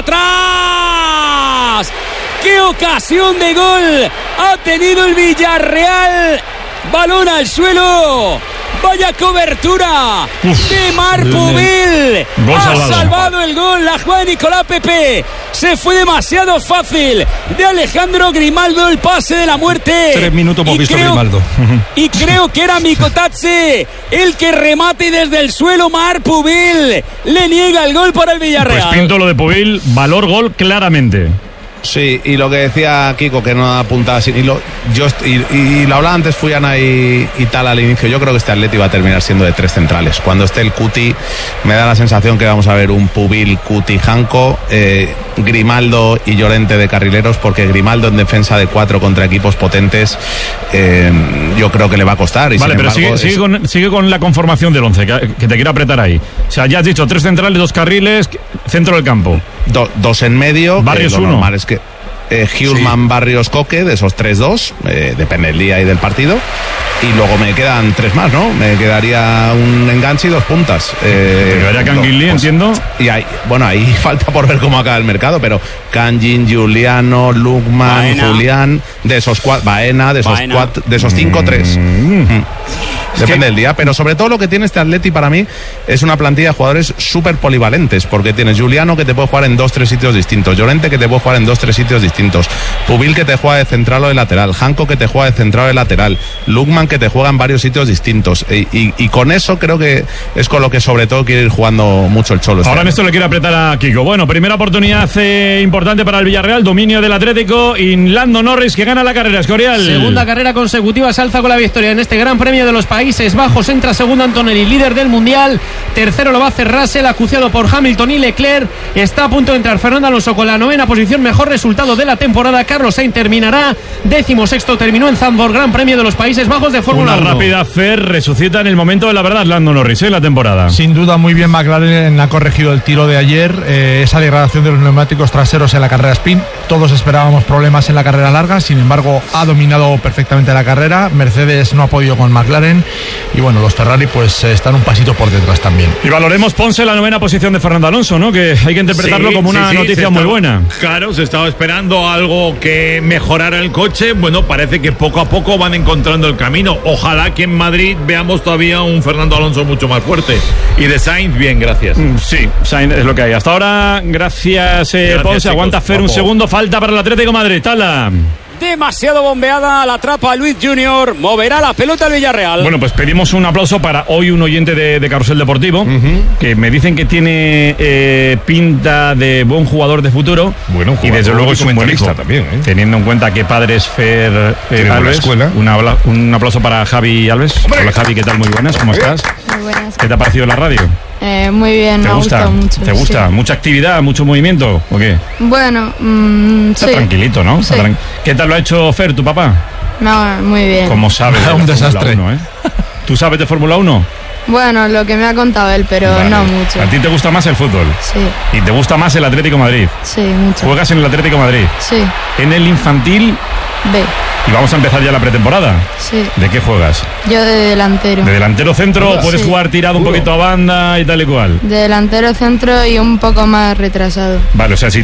atrás. ¡Qué ocasión de gol ha tenido el Villarreal! Balón al suelo. Vaya cobertura de Marpubil. Ha salvado el gol. La jugada de Nicolás Pepe se fue demasiado fácil. De Alejandro Grimaldo, el pase de la muerte. 3 minutos hemos visto Grimaldo. Y creo que era Mikotatse el que remate desde el suelo. Marpubil le niega el gol para el Villarreal. Pues pinto lo de Pubil, valor gol claramente. Sí, y lo que decía Kiko, que no apuntaba así, y lo hablaba antes Fuyana y tal al inicio. Yo creo que este Atleti va a terminar siendo de 3 centrales. Cuando esté el Cuti, me da la sensación que vamos a ver un Pubil, Cuti, Janko, Grimaldo y Llorente de carrileros, porque Grimaldo en defensa de 4 contra equipos potentes, yo creo que le va a costar. Y vale, pero embargo, sigue con la conformación del 11, que te quiero apretar ahí. O sea, ya has dicho 3 centrales, 2 carriles, centro del campo. 2 en medio. Barrios 1. Normal es que Hjulman, sí. Barrios, Koke, de esos 3-2, depende del día y del partido. Y luego me quedan 3 más, ¿no? Me quedaría un enganche y 2 puntas. Te quedaría Kangin Lee, entiendo. Y ahí falta por ver cómo acaba el mercado, pero Kangin, Giuliano, Lukman, Julián, de esos 4, Baena, de esos 5, 3. Depende del día, pero sobre todo lo que tiene este Atleti para mí es una plantilla de jugadores súper polivalentes, porque tienes Giuliano, que te puede jugar en 2-3 sitios distintos, Llorente, que te puede jugar en 2-3 sitios distintos, Pubil, que te juega de central o de lateral, Janko, que te juega de central o de lateral, Lukman, que te juega en varios sitios distintos, y con eso creo que es con lo que sobre todo quiere ir jugando mucho el Cholo. Ahora en esto le quiere apretar a Kiko. Bueno, primera oportunidad importante para el Villarreal, dominio del Atlético, y Lando Norris, que gana la carrera, Escorial. Segunda carrera consecutiva, se alza con la victoria en este Gran Premio de los Países Bajos. Entra segundo Antonelli, líder del Mundial. Tercero lo va a hacer Russell, acuciado por Hamilton y Leclerc. Está a punto de entrar Fernando Alonso con la 9ª posición, mejor resultado de la temporada. Carlos Sainz terminará 16º, terminó en Zandvoort, Gran Premio de los Países Bajos de Fórmula 1. Una rápida Fer resucita en el momento de la verdad Lando Norris, la temporada. Sin duda, muy bien McLaren ha corregido el tiro de ayer, esa degradación de los neumáticos traseros en la carrera sprint. Todos esperábamos problemas en la carrera larga, sin embargo ha dominado perfectamente la carrera. Mercedes no ha podido con McLaren, y bueno, los Ferrari pues están un pasito por detrás también. Y valoremos, Ponce, la 9ª posición de Fernando Alonso, ¿no? Que hay que interpretarlo como una noticia muy buena. Claro, se estaba esperando algo que mejorara el coche. Bueno, parece que poco a poco van encontrando el camino. Ojalá que en Madrid veamos todavía un Fernando Alonso mucho más fuerte. Y de Sainz, bien, gracias. Sí, Sainz es lo que hay. Hasta ahora, gracias Ponce. Chicos, aguanta Fer un segundo. Falta para el Atlético de Madrid. Tala. Demasiado bombeada, la atrapa Luis Junior, moverá la pelota al Villarreal. Bueno, pues pedimos un aplauso para hoy un oyente de Carrusel Deportivo, que me dicen que tiene pinta de buen jugador de futuro. Bueno, y desde luego es un buen hijo también, teniendo en cuenta que padre es Fer Alves. Un aplauso para Javi Alves. Hola Javi, ¿qué tal? Muy buenas, ¿cómo estás? Muy buenas. ¿Qué te ha parecido la radio? Muy bien, me ha gustado mucho. ¿Te gusta? Sí. ¿Mucha actividad, mucho movimiento o qué? Bueno, Está sí. tranquilito, ¿no? Sí. ¿Qué tal lo ha hecho Fer, tu papá? No, muy bien. ¿Cómo sabe de Un la desastre. Fórmula 1, ¿Tú sabes de Fórmula 1? Bueno, lo que me ha contado él, pero Vale. no mucho. ¿A ti te gusta más el fútbol? Sí, ¿Y te gusta más el Atlético de Madrid? sí, mucho. ¿Juegas en el Atlético de Madrid? Sí, ¿En el infantil? B, Y vamos a empezar ya la pretemporada. sí. ¿De qué juegas? Yo de delantero. ¿De delantero centro o puedes Sí. jugar tirado un poquito a banda y tal y cual? De delantero centro y un poco más retrasado. Vale, o sea, si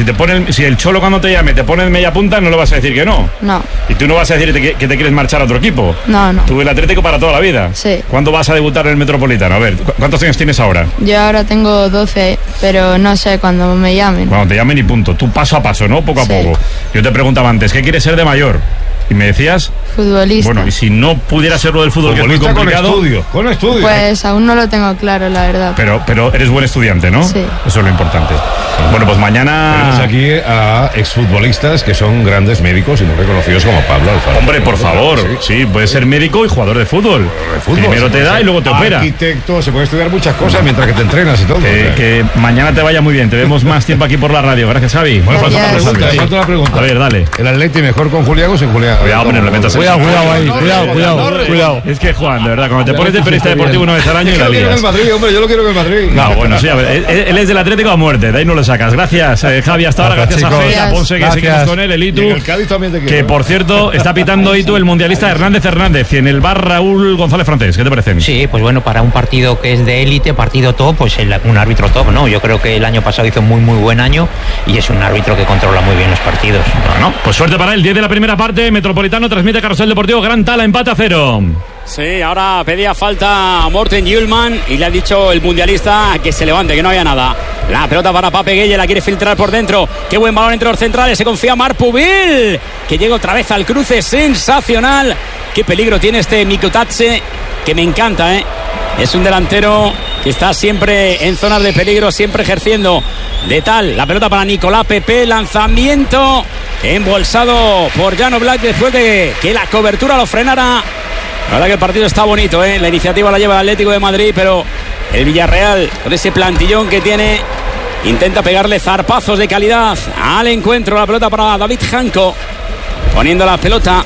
el Cholo cuando te llame te pone en media punta, no le vas a decir que no. No, Y tú no vas a decir que te quieres marchar a otro equipo. no. Tú el Atlético para toda la vida. Sí. ¿Cuándo vas a debutar en el Metropolitano? A ver, ¿cuántos años tienes ahora? Yo ahora tengo 12, pero no sé cuándo me llamen. Cuando te llamen y punto. Tú paso a paso, ¿no? Poco a poco. Yo te preguntaba antes, ¿qué quieres ser de mayor? Y me decías... Futbolista. Bueno, y si no pudiera ser lo del fútbol, que es muy complicado... Con estudio. Pues aún no lo tengo claro, la verdad. Pero eres buen estudiante, ¿no? Sí. Eso es lo importante. Bueno, pues mañana... Tenemos aquí a exfutbolistas que son grandes médicos y muy reconocidos como Pablo Alfaro. Hombre, por favor. Sí, puedes ser médico y jugador de fútbol. Primero te da y luego te opera. Arquitecto, se puede estudiar muchas cosas mientras que te entrenas y todo. Que mañana te vaya muy bien. Te vemos más tiempo aquí por la radio. Gracias, Xavi. Bueno, Gracias. falta una pregunta. A ver, dale. ¿El Atleti mejor con Julián o sin Julián? Cuidado, hombre, no le metas Cuidado ahí, cuidado. Es que, Juan, de verdad, cuando te pones de periodista deportivo una vez al año y la Yo lo quiero en lías. el Madrid, hombre, yo lo quiero en el Madrid. No, bueno, sí, a ver, él es del Atlético a muerte, de ahí no lo sacas. Gracias, Javi, hasta ahora. Gracias a chicos. Fe, a Ponce, que Gracias. seguimos con él, el Y en Itu. el Cádiz también te quiero. Que, por cierto, está pitando Itu el mundialista Hernández y en el bar Raúl González Francés. ¿Qué te parece? Sí, pues bueno, para un partido que es de élite, partido top, pues un árbitro top, ¿no? Yo creo que el año pasado hizo muy buen año y es un árbitro que controla muy bien los partidos. Bueno, pues suerte para él. 10 de la primera parte, Metropolitano transmite Carrusel Deportivo Gran Tala, empate a 0. Sí, ahora pedía falta a Morten Hjulman y le ha dicho el mundialista que se levante, que no había nada. La pelota para Pape Gueye, la quiere filtrar por dentro. Qué buen balón entre los centrales, se confía Marc Pubil, que llega otra vez al cruce, sensacional. Qué peligro tiene este Mikutatse, que me encanta, ¿eh? Es un delantero que está siempre en zonas de peligro, siempre ejerciendo de tal. La pelota para Nicolás Pepe, lanzamiento embolsado por Jan Oblak después de que la cobertura lo frenara. La verdad que el partido está bonito, ¿eh? La iniciativa la lleva el Atlético de Madrid, pero el Villarreal, con ese plantillón que tiene, intenta pegarle zarpazos de calidad al encuentro. La pelota para David Janko, poniendo la pelota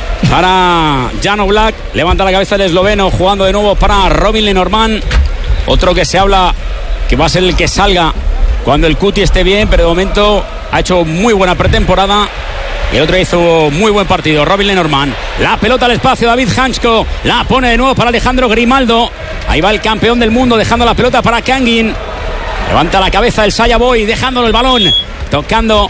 para Jan Oblak. Levanta la cabeza el esloveno, jugando de nuevo para Robin Lenormand. Otro que se habla que va a ser el que salga cuando el Cuti esté bien, pero de momento ha hecho muy buena pretemporada. Y el otro hizo muy buen partido, Robin Lenormand. La pelota al espacio, David Hansko. La pone de nuevo para Alejandro Grimaldo. Ahí va el campeón del mundo, dejando la pelota para Kangin. Levanta la cabeza el Saya Boy, dejándolo el balón. Tocando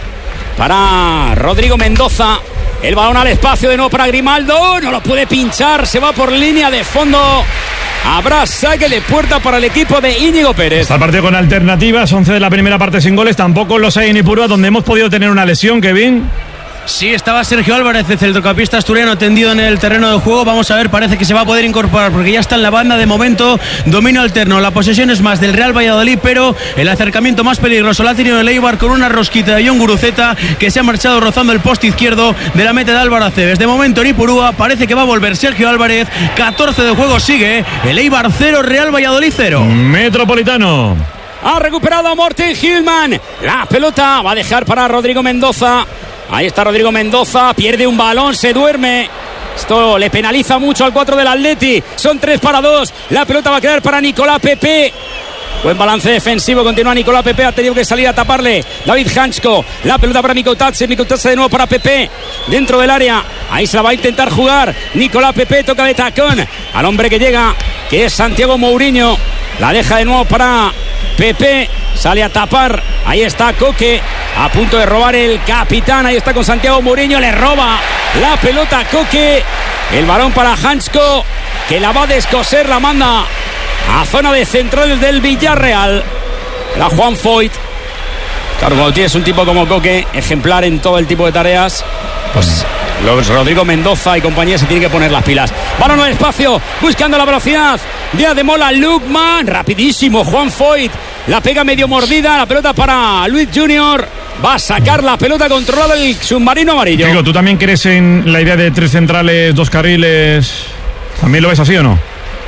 para Rodrigo Mendoza. El balón al espacio de nuevo para Grimaldo. No lo puede pinchar, se va por línea de fondo. Habrá saque de puerta para el equipo de Íñigo Pérez. Está el partido con alternativas, 11 de la primera parte sin goles. Tampoco los hay en Ipurúa, donde hemos podido tener una lesión, Kevin. Sí, estaba Sergio Álvarez, el centrocampista asturiano, tendido en el terreno de juego. Vamos a ver, parece que se va a poder incorporar porque ya está en la banda. De momento, dominio alterno. La posesión es más del Real Valladolid, pero el acercamiento más peligroso la ha tenido el Eibar con una rosquita de John Guruceta que se ha marchado rozando el poste izquierdo de la meta de Álvaro Aceves. De momento, en Ipurúa parece que va a volver Sergio Álvarez. 14 de juego sigue. El Eibar 0, Real Valladolid 0. Metropolitano. Ha recuperado a Morten Hjulman. La pelota va a dejar para Rodrigo Mendoza. Ahí está Rodrigo Mendoza. Pierde un balón, se duerme. Esto le penaliza mucho al 4 del Atleti. Son 3-2. La pelota va a quedar para Nicolás Pepe. Buen balance defensivo, continúa Nicolás Pepe, ha tenido que salir a taparle David Hansko. La pelota para Mikutatse de nuevo para Pepe, dentro del área. Ahí se la va a intentar jugar Nicolás Pepe, toca de tacón al hombre que llega, que es Santiago Mourinho. La deja de nuevo para Pepe, sale a tapar. Ahí está Coque, a punto de robar el capitán. Ahí está con Santiago Mourinho, le roba la pelota a Coque. El balón para Hansko, que la va a descoser, la manda a zona de centrales del Villarreal. La Juan Foyt. Claro, cuando tienes un tipo como Coque, ejemplar en todo el tipo de tareas, pues los Rodrigo Mendoza y compañía se tienen que poner las pilas. Balón al espacio, buscando la velocidad de Ademola Lookman. Rapidísimo Juan Foyt. La pega medio mordida, la pelota para Luis Junior. Va a sacar la pelota controlada el submarino amarillo. Digo, ¿tú también crees en la idea de 3 centrales, 2 carriles? ¿También lo ves así o no?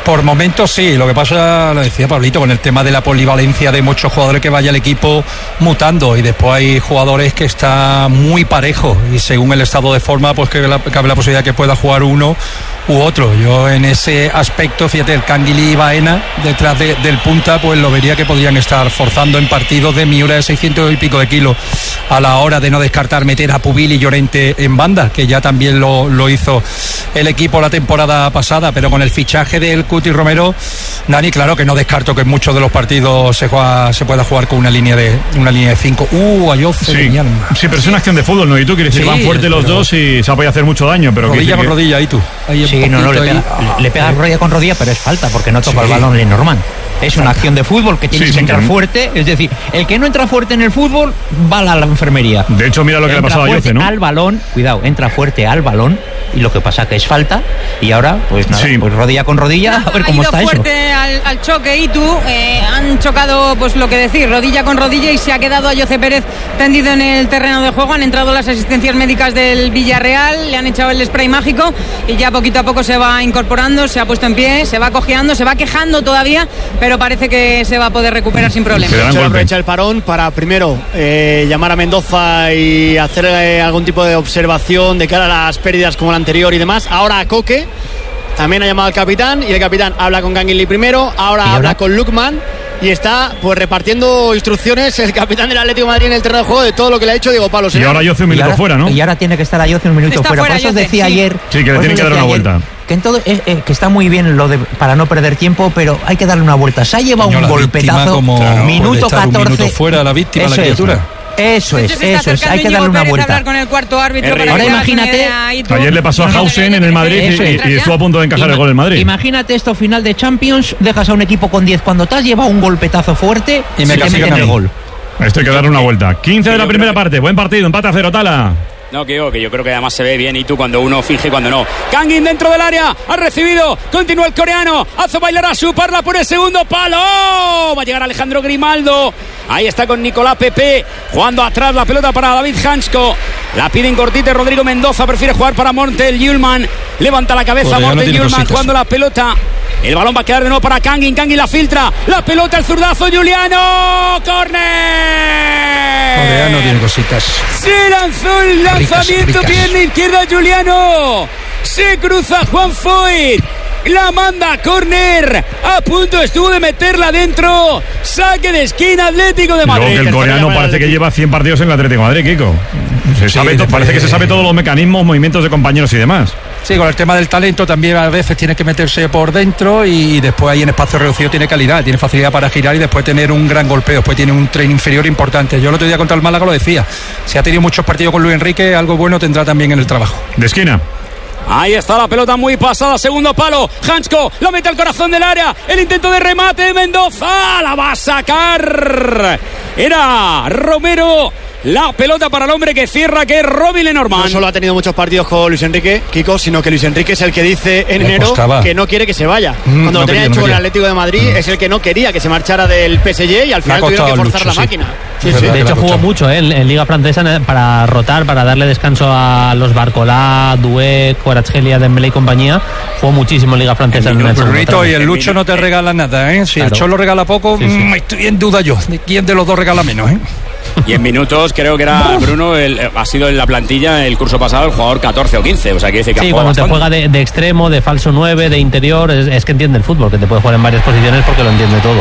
Por momentos sí, lo que pasa, lo decía Pablito, con el tema de la polivalencia de muchos jugadores que vaya el equipo mutando, y después hay jugadores que está muy parejo y según el estado de forma pues cabe la posibilidad que pueda jugar uno u otro. Yo en ese aspecto, fíjate, el Canguilí y Baena detrás del punta, pues lo vería que podrían estar forzando en partidos de Miura de 600 y pico de kilos, a la hora de no descartar meter a Pubil y Llorente en banda, que ya también lo hizo el equipo la temporada pasada. Pero con el fichaje del Cuti Romero, Dani, claro que no descarto que en muchos de los partidos se pueda jugar con una línea de 5. Ayoce de mi alma. Sí, pero es una acción de fútbol, ¿no? Y tú quieres decir, van fuerte los dos y se puede hacer mucho daño, pero rodilla con rodilla, y tú. Sí, le pega rodilla con rodilla, pero es falta porque no toca el balón Lenormand. Es una acción de fútbol que tienes que entrar fuerte. Es decir, el que no entra fuerte en el fútbol va a la enfermería. De hecho, mira lo que le ha pasado a Ayoce, ¿no? Al balón, cuidado, entra fuerte al balón, y lo que pasa que es falta, y ahora pues nada, pues rodilla con rodilla, a ver cómo está eso. Ha ido fuerte al choque, y tú han chocado, pues lo que decir, rodilla con rodilla, y se ha quedado Ayoce Pérez tendido en el terreno de juego. Han entrado las asistencias médicas del Villarreal, le han echado el spray mágico y ya poquito a poco se va incorporando, se ha puesto en pie, se va cojeando, se va quejando todavía, pero parece que se va a poder recuperar sin problema. Se aprovecha el parón para primero llamar a Mendoza y hacer algún tipo de observación de cara a las pérdidas como la anterior y demás. Ahora a Coque, también ha llamado al capitán, y el capitán habla con Canguilí primero, ahora habla con Lukman, y está pues repartiendo instrucciones el capitán del Atlético de Madrid en el terreno de juego de todo lo que le ha hecho Diego Pablo. Y ahora Ayoce un minuto fuera, ¿no? Y ahora tiene que estar Ayoce un minuto fuera. Por eso decía ayer... Sí, que le tienen que dar una vuelta. Que en todo que está muy bien lo de para no perder tiempo, pero hay que darle una vuelta. Se ha llevado un golpetazo, minuto 14. Un minuto fuera la víctima, la criatura. Eso es, hay que darle una vuelta. Con el cuarto árbitro ahora imagínate, ayer le pasó a Hausen en el Madrid y estuvo a punto de encajar el gol en Madrid. Imagínate esto, final de Champions, dejas a un equipo con 10 cuando te has llevado un golpetazo fuerte y me meten el gol. Esto hay que darle una vuelta. 15 de la primera parte, buen partido, empate a 0, Tala. No, que yo creo que además se ve bien, y tú cuando uno finge y cuando no. Kangin dentro del área, ha recibido, continúa el coreano, hace bailar a su Parla por el segundo palo. Va a llegar Alejandro Grimaldo. Ahí está con Nicolás Pepe, jugando atrás la pelota para David Hansko. La pide en cortite Rodrigo Mendoza, prefiere jugar para Morten Hjulman. Levanta la cabeza Morten Hjulman jugando la pelota. El balón va a quedar de nuevo para Kangin. Kangin la filtra. La pelota, el zurdazo, Juliano. ¡Córner! Coreano tiene cositas. Se lanzó el lanzamiento, pierna izquierda, Juliano. Se cruza Juan Foyt. La manda a córner. A punto estuvo de meterla dentro. Saque de esquina, Atlético de Madrid. Luego que el coreano parece que lleva 100 partidos en el Atlético de Madrid, Kiko. Parece que se sabe todos los mecanismos, movimientos de compañeros y demás. Sí, con el tema del talento también a veces tiene que meterse por dentro, y después ahí en espacio reducido tiene calidad, tiene facilidad para girar y después tener un gran golpeo, después tiene un tren inferior importante. Yo el otro día contra el Málaga lo decía, si ha tenido muchos partidos con Luis Enrique, algo bueno tendrá también en el trabajo. De esquina. Ahí está la pelota muy pasada, segundo palo, Hansko la mete al corazón del área, el intento de remate de Mendoza, la va a sacar, era Romero. La pelota para el hombre que cierra, que es Robbie Lenormand. No solo ha tenido muchos partidos con Luis Enrique, Kiko, sino que Luis Enrique es el que dice en enero que no quiere que se vaya. Cuando lo tenía hecho con el Atlético de Madrid, es el que no quería que se marchara del PSG, y al final tuvieron que forzar la máquina. De hecho jugó mucho en Liga Francesa para rotar, para darle descanso a los Barcolá, Doué, Kvaratskhelia, Dembélé y compañía. Jugó muchísimo en Liga Francesa. Y el Lucho no te regala nada, ¿eh? Si el Cholo regala poco, estoy en duda yo de quién de los dos regala menos, ¿eh? Y en minutos creo que era Bruno, ha sido en la plantilla el curso pasado el jugador 14 o 15, o sea que dice que cuando bastante. Te juega de extremo, de falso 9, de interior, es que entiende el fútbol, que te puede jugar en varias posiciones porque lo entiende todo.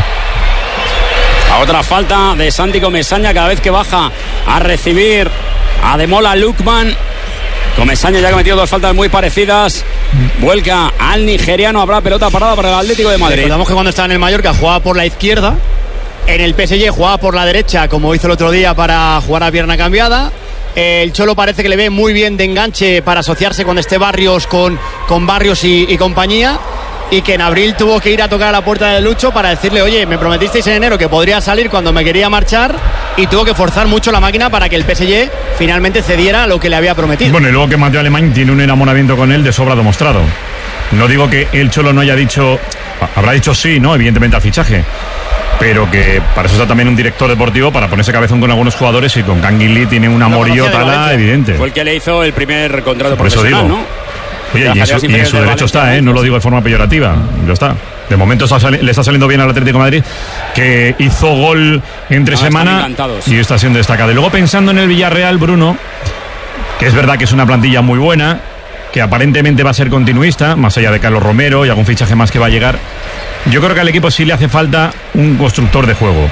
A otra falta de Santi Comesaña cada vez que baja a recibir a Demola Lukman. Comesaña ya ha cometido dos faltas muy parecidas. Vuelca al nigeriano, habrá pelota parada para el Atlético de Madrid. Recordamos que cuando estaba en el Mallorca jugaba por la izquierda, en el PSG jugaba por la derecha, como hizo el otro día para jugar a pierna cambiada. El Cholo parece que le ve muy bien de enganche para asociarse cuando esté Barrios con Barrios y compañía, y que en abril tuvo que ir a tocar a la puerta de Lucho para decirle: oye, me prometisteis en enero que podría salir cuando me quería marchar, y tuvo que forzar mucho la máquina para que el PSG finalmente cediera lo que le había prometido. Bueno, y luego que Mateo Alemán tiene un enamoramiento con él de sobra demostrado. No digo que el Cholo no haya dicho, habrá dicho sí, ¿no? Evidentemente al fichaje, pero que para eso está también un director deportivo, para ponerse cabezón con algunos jugadores, y con Canguilí tiene un amorío tala evidente. Fue el que le hizo el primer contrato profesional, ¿no? Oye, y en su derecho está, no lo digo de forma peyorativa, ya está. De momento le está saliendo bien al Atlético de Madrid, que hizo gol entre semana y está siendo destacado. Y luego pensando en el Villarreal, Bruno, que es verdad que es una plantilla muy buena, que aparentemente va a ser continuista, más allá de Carlos Romero y algún fichaje más que va a llegar. Yo creo que al equipo sí le hace falta un constructor de juego.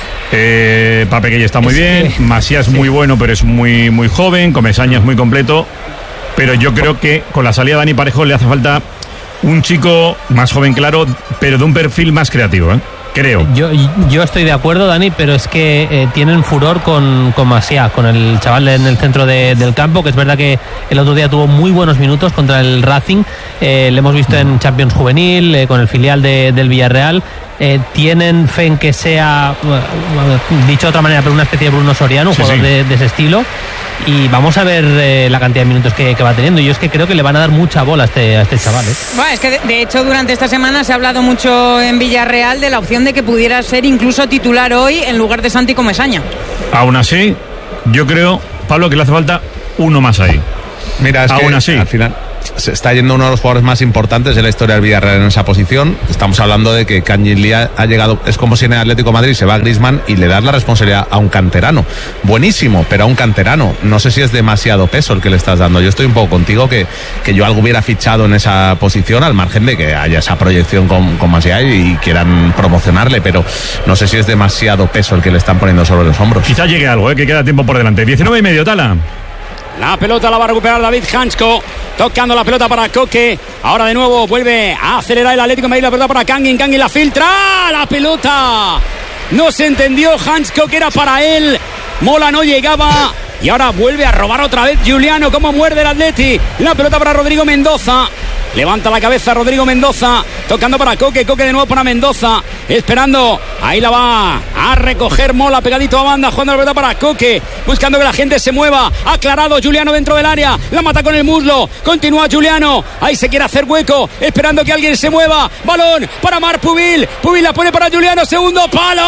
Pape Gueye está muy bien, Masías es muy bueno, pero es muy, muy joven, Comesaña es muy completo, pero yo creo que con la salida de Dani Parejo le hace falta un chico más joven, claro, pero de un perfil más creativo, creo. Yo estoy de acuerdo, Dani, pero es que tienen furor con Masías, con el chaval en el centro del campo, que es verdad que el otro día tuvo muy buenos minutos contra el Racing, le hemos visto en Champions Juvenil, con el filial del Villarreal. Tienen fe en que sea, dicho de otra manera, pero una especie de Bruno Soriano, un jugador de ese estilo. Y vamos a ver la cantidad de minutos que va teniendo. Yo es que creo que le van a dar mucha bola a este chaval. Bueno, es que de hecho durante esta semana se ha hablado mucho en Villarreal de la opción de que pudiera ser incluso titular hoy en lugar de Santi Comesaña. Aún así, yo creo, Pablo, que le hace falta uno más ahí. Mira, es aún que así, al final se está yendo uno de los jugadores más importantes de la historia del Villarreal en esa posición. Estamos hablando de que Kangin Lee ha llegado, es como si en el Atlético de Madrid se va Griezmann y le das la responsabilidad a un canterano. Buenísimo, pero a un canterano. No sé si es demasiado peso el que le estás dando. Yo estoy un poco contigo que yo algo hubiera fichado en esa posición, al margen de que haya esa proyección con Masías y quieran promocionarle, pero no sé si es demasiado peso el que le están poniendo sobre los hombros. Quizá llegue algo, que queda tiempo por delante. 19:30, Tala. La pelota la va a recuperar David Hansko, tocando la pelota para Coque. Ahora de nuevo vuelve a acelerar el Atlético de Madrid. La pelota para Kangin la filtra. La pelota no se entendió, Hansko, que era para él. Mola no llegaba. Y ahora vuelve a robar otra vez Juliano. Como muerde el Atleti. La pelota para Rodrigo Mendoza. Levanta la cabeza Rodrigo Mendoza, tocando para Coque de nuevo para Mendoza, esperando, ahí la va a recoger Mola, pegadito a banda, jugando la pelota para Coque, buscando que la gente se mueva, aclarado Juliano dentro del área, la mata con el muslo, continúa Juliano, ahí se quiere hacer hueco, esperando que alguien se mueva, balón para Marc Pubil la pone para Juliano, segundo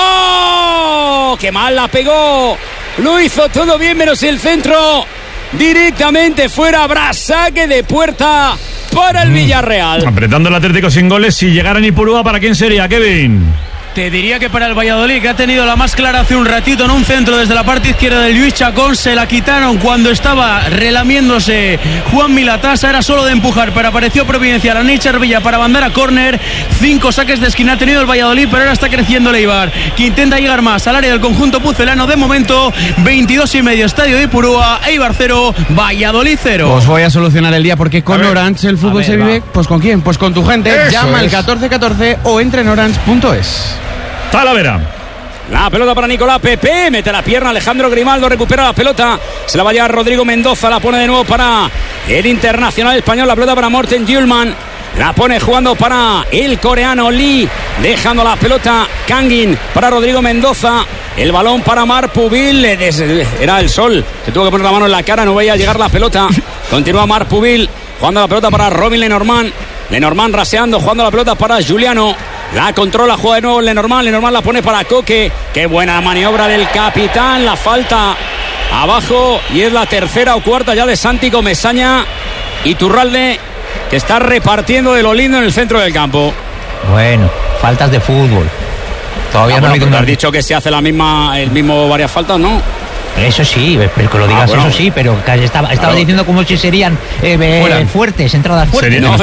palo, qué mal la pegó, lo hizo todo bien menos el centro, directamente fuera, habrá saque de puerta para el Villarreal. Apretando el Atlético sin goles. Si llegara en Ipurúa, ¿para quién sería, Kevin? Te diría que para el Valladolid, que ha tenido la más clara hace un ratito en un centro desde la parte izquierda del Lluís Chacón. Se la quitaron cuando estaba relamiéndose Juan Milatasa. Era solo de empujar, pero apareció providencial a Neichar Villa para mandar a córner. 5 saques de esquina ha tenido el Valladolid, pero ahora está creciendo el Eibar, que intenta llegar más al área del conjunto pucelano. De momento, 22:30, estadio de Ipurúa. Eibar 0, Valladolid 0. Os voy a solucionar el día, porque con Orange el fútbol se vive. Pues ¿con quién? Pues con tu gente. Eso llama al 1414 o entra en orange.es. Talavera. La pelota para Nicolás Pepe, mete la pierna Alejandro Grimaldo, recupera la pelota, se la va a llevar Rodrigo Mendoza, la pone de nuevo para el internacional español, la pelota para Morten Hjulman, la pone jugando para el coreano Lee, dejando la pelota Kangin para Rodrigo Mendoza, el balón para Marc Pubil, era el sol, se tuvo que poner la mano en la cara, no veía llegar la pelota, continúa Marc Pubil, jugando la pelota para Robin Lenormand raseando, jugando la pelota para Juliano. La controla, juega de nuevo Lenormand la pone para Coque. Qué buena maniobra del capitán. La falta abajo y es la tercera o cuarta ya de Santi Comesaña. Iturralde, que está repartiendo de lo lindo en el centro del campo. Bueno, faltas de fútbol. Todavía no ha habido. Has dicho que se hace el mismo varias faltas, ¿no? Eso sí, pero que lo digas, bueno. Eso sí, pero estaba claro. Diciendo como si serían fuertes, entradas fuertes. No,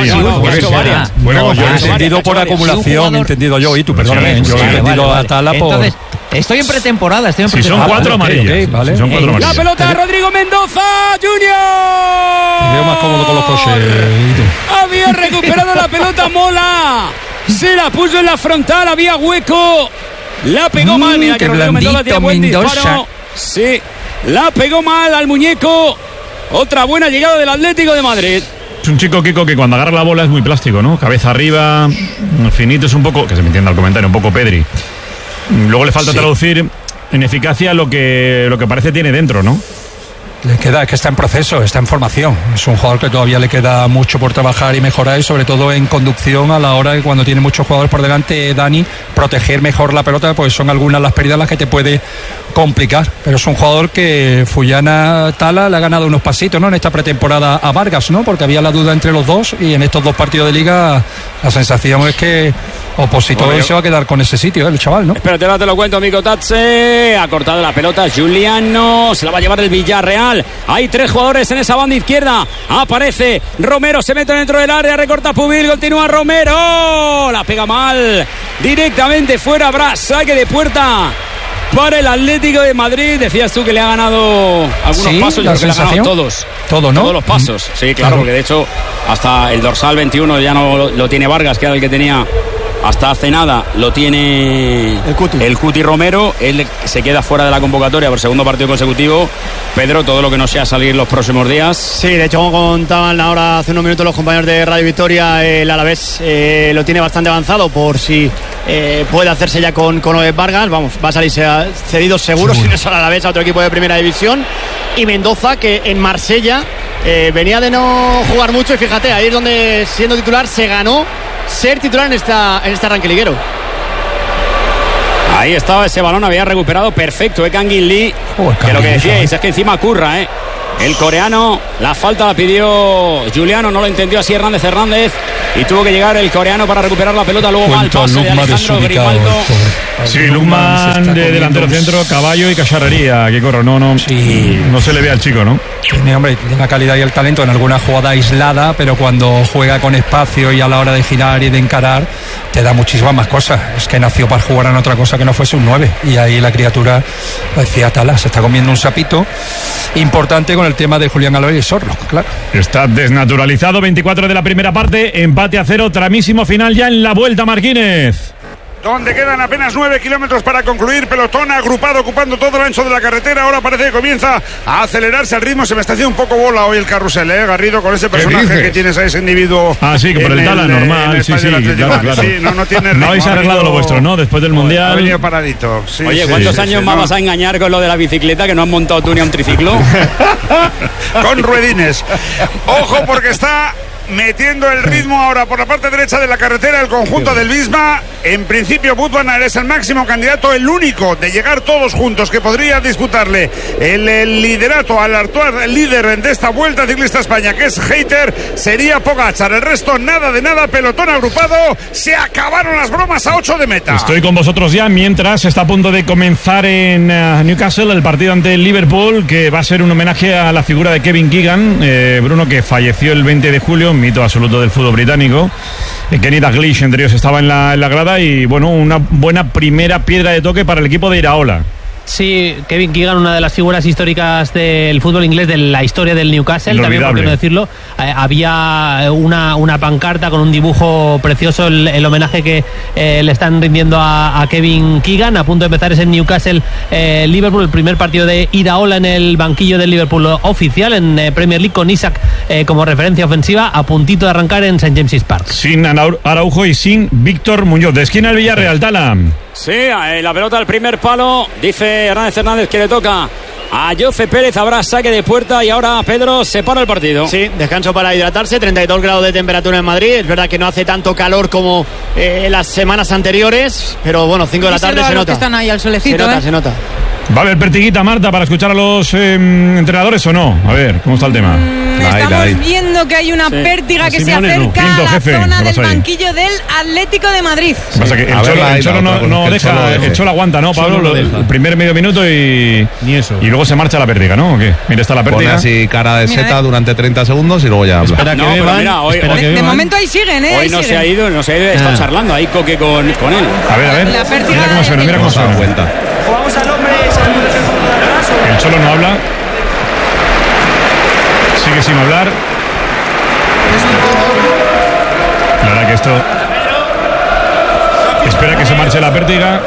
yo he entendido por acumulación, he entendido yo, y tú, perdóname, yo he entendido a Tala por... Entonces, estoy en pretemporada, Si son 4 amarillas. Vale. La pelota de Rodrigo Mendoza, Junior. Me veo más cómodo con los coches. Había recuperado la pelota Mola. Se la puso en la frontal, había hueco. La pegó mal, mira que Rodrigo Mendoza tiene buen disparo. Sí, la pegó mal al muñeco. Otra buena llegada del Atlético de Madrid. Es un chico, Kiko, que cuando agarra la bola es muy plástico, ¿no? Cabeza arriba, finito, es un poco, que se me entienda el comentario, un poco Pedri. Luego le falta traducir en eficacia lo que parece tiene dentro, ¿no? Le queda, es que está en proceso, está en formación. Es un jugador que todavía le queda mucho por trabajar y mejorar, y sobre todo en conducción a la hora de cuando tiene muchos jugadores por delante, Dani, proteger mejor la pelota, pues son algunas las pérdidas las que te puede complicar. Pero es un jugador que Fullana Tala le ha ganado unos pasitos, ¿no? En esta pretemporada a Vargas, ¿no? Porque había la duda entre los dos, y en estos 2 partidos de liga la sensación es que Opositor se va a quedar con ese sitio, el chaval, ¿no? Espérate, ahora te lo cuento, Mico Tatse. Ha cortado la pelota Giuliano. Se la va a llevar el Villarreal. Hay 3 jugadores en esa banda izquierda. Aparece Romero, se mete dentro del área. Recorta Pubil, continúa Romero. La pega mal. Directamente fuera, habrá saque de puerta para el Atlético de Madrid. Decías tú que le ha ganado algunos pasos. Yo creo que le ha ganado todos. Todo, ¿no? Todos los pasos. Sí, claro, porque de hecho hasta el dorsal 21 ya no lo tiene Vargas, que era el que tenía hasta hace nada. Lo tiene el Cuti Romero. Él se queda fuera de la convocatoria por segundo partido consecutivo. Pedro, todo lo que no sea salir los próximos días. Sí, de hecho, como contaban ahora hace unos minutos los compañeros de Radio Victoria, el Alavés lo tiene bastante avanzado por si puede hacerse ya con Oves Vargas. Vamos, va a salir cedido seguro, si no es al Alavés, a otro equipo de primera división. Y Mendoza, que en Marsella venía de no jugar mucho, y fíjate, ahí es donde, siendo titular, se ganó ser titular en este arranque liguero. Ahí estaba ese balón, había recuperado perfecto Kangin Lee, que lo que decíais es que encima curra, el coreano. La falta la pidió Giuliano, no lo entendió así Hernández y tuvo que llegar el coreano para recuperar la pelota. Luego mal pase de Alejandro Grimaldo. Sí, Lukman de delantero centro, caballo y cacharrería. Que corro, no se le ve al chico, ¿no? Tiene la calidad y el talento en alguna jugada aislada, pero cuando juega con espacio y a la hora de girar y de encarar, te da muchísimas más cosas. Es que nació para jugar en otra cosa que no fuese un 9. Y ahí la criatura, lo decía Tala, se está comiendo un sapito importante con el tema de Julián Aloy y Sorlo, claro. Está desnaturalizado. 24 de la primera parte, empate a 0, tramísimo final ya en la vuelta, Marquínez. Donde quedan apenas 9 kilómetros para concluir. Pelotón agrupado ocupando todo el ancho de la carretera. Ahora parece que comienza a acelerarse el ritmo. Se me está haciendo un poco bola hoy el carrusel, Garrido, con ese personaje que tienes a ese individuo. Ah, sí, que por el Tala normal. Sí, claro. Sí, no tiene ritmo. No habéis arreglado lo vuestro, ¿no? Después del Mundial. Ha venido paradito. Sí, oye, ¿cuántos años más vas a engañar con lo de la bicicleta, que no has montado tú ni a un triciclo? Con ruedines. Ojo, porque está metiendo el ritmo ahora por la parte derecha de la carretera el conjunto del Visma. En principio Budvanar es el máximo candidato, el único de llegar todos juntos que podría disputarle el liderato al actual líder de esta Vuelta Ciclista España, que es Hayter. Sería Pogačar, el resto nada de nada, pelotón agrupado. Se acabaron las bromas a 8 de meta. Estoy con vosotros ya, mientras está a punto de comenzar en Newcastle el partido ante el Liverpool, que va a ser un homenaje a la figura de Kevin Keegan, Bruno, que falleció el 20 de julio, mito absoluto del fútbol británico. Kenny Dalglish, entre ellos, estaba en la grada, y bueno, una buena primera piedra de toque para el equipo de Iraola. Sí, Kevin Keegan, una de las figuras históricas del fútbol inglés, de la historia del Newcastle, también, por qué no decirlo. Había una pancarta con un dibujo precioso, el homenaje que le están rindiendo a Kevin Keegan. A punto de empezar ese Newcastle Liverpool, el primer partido de Iraola en el banquillo del Liverpool oficial en Premier League, con Isaac como referencia ofensiva, a puntito de arrancar en St. James's Park. Sin Araujo y sin Víctor Muñoz. De esquina el Villarreal, Tala. Sí, la pelota al primer palo, dice Hernández que le toca a Jose Pérez. Habrá saque de puerta y ahora Pedro se para el partido. Sí, descanso para hidratarse. 32 grados de temperatura en Madrid. Es verdad que no hace tanto calor como las semanas anteriores, pero bueno, 5 de la tarde se nota. Que están ahí al solecito, se nota. ¿Va a haber pertiguita, Marta, para escuchar a los entrenadores o no? A ver, ¿cómo está el tema? Estamos viendo que hay una pértiga que se acerca a la zona del banquillo del Atlético de Madrid. Pasa que el Cholo no deja, el Cholo aguanta, ¿no, Pablo? El primer medio minuto y luego se marcha la pértiga, ¿no? ¿O qué? Mira, está la pértiga. Pone así cara de seta durante 30 segundos y luego ya habla. Espera que beban. De momento ahí siguen, Hoy no se ha ido, está charlando ahí Coque con él. A ver. Mira cómo suena, cuenta. Jugamos al hombre. El Cholo no habla. Sigue sin hablar. La verdad que esto... Espera que se marche la pértiga.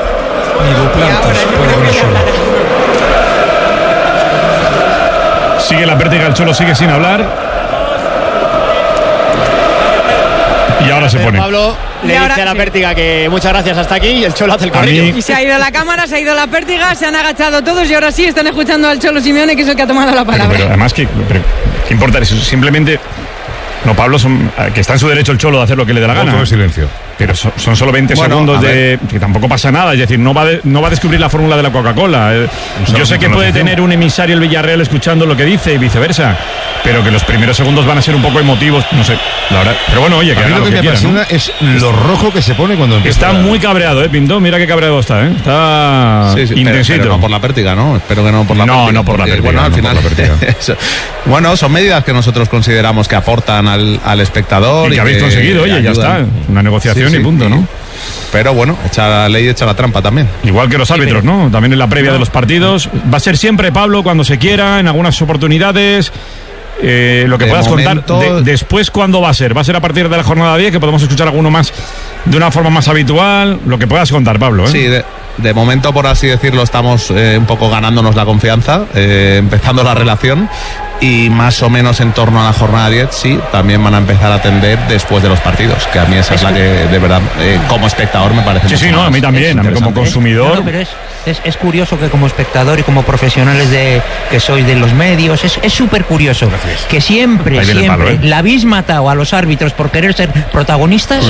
Sigue la pértiga, el Cholo sigue sin hablar. Y ahora se pone. Pablo, Le dice a la Pértiga que muchas gracias, hasta aquí, y el Cholo hace el corrillo. Y se ha ido la cámara, se ha ido la Pértiga, se han agachado todos y ahora sí están escuchando al Cholo Simeone, que es el que ha tomado la palabra. Pero además, ¿qué importa eso? Simplemente... No, Pablo, que está en su derecho el Cholo de hacer lo que le dé la gana. Todo silencio. Pero son solo 20 segundos que tampoco pasa nada. Es decir, no va a descubrir la fórmula de la Coca-Cola. Yo sé que puede tener un emisario el Villarreal escuchando lo que dice y viceversa, pero que los primeros segundos van a ser un poco emotivos, no sé, la verdad. Pero bueno, oye, que haga lo que quiera, ¿no? Es lo rojo que se pone cuando empieza. Está muy cabreado, Pinto. Mira qué cabreado está, Está intensito. Pero no por la Pértiga, ¿no? Espero que no por la Pértiga. No por la Pértiga. Bueno, al final. Bueno, son medidas que nosotros consideramos que aportan al espectador. Y que habéis conseguido, oye, ya está. Una negociación y punto, ¿no? Pero bueno, echa la ley, echa la trampa también. Igual que los árbitros, ¿no? También en la previa de los partidos. Va a ser siempre, Pablo, cuando se quiera, en algunas oportunidades. Lo que puedas contar. Después, ¿cuándo va a ser? ¿Va a ser a partir de la jornada 10, que podemos escuchar alguno más de una forma más habitual? Lo que puedas contar, Pablo. Sí, de momento, por así decirlo, estamos un poco ganándonos la confianza, empezando la relación. Y más o menos en torno a la jornada 10, sí, también van a empezar a atender después de los partidos, que a mí esa es la que, de verdad, como espectador me parece. Sí, no, a mí también, a mí como consumidor. No, pero es curioso que como espectador y como profesionales que sois de los medios, es súper curioso. Gracias. Que siempre la habéis matado a los árbitros por querer ser protagonistas,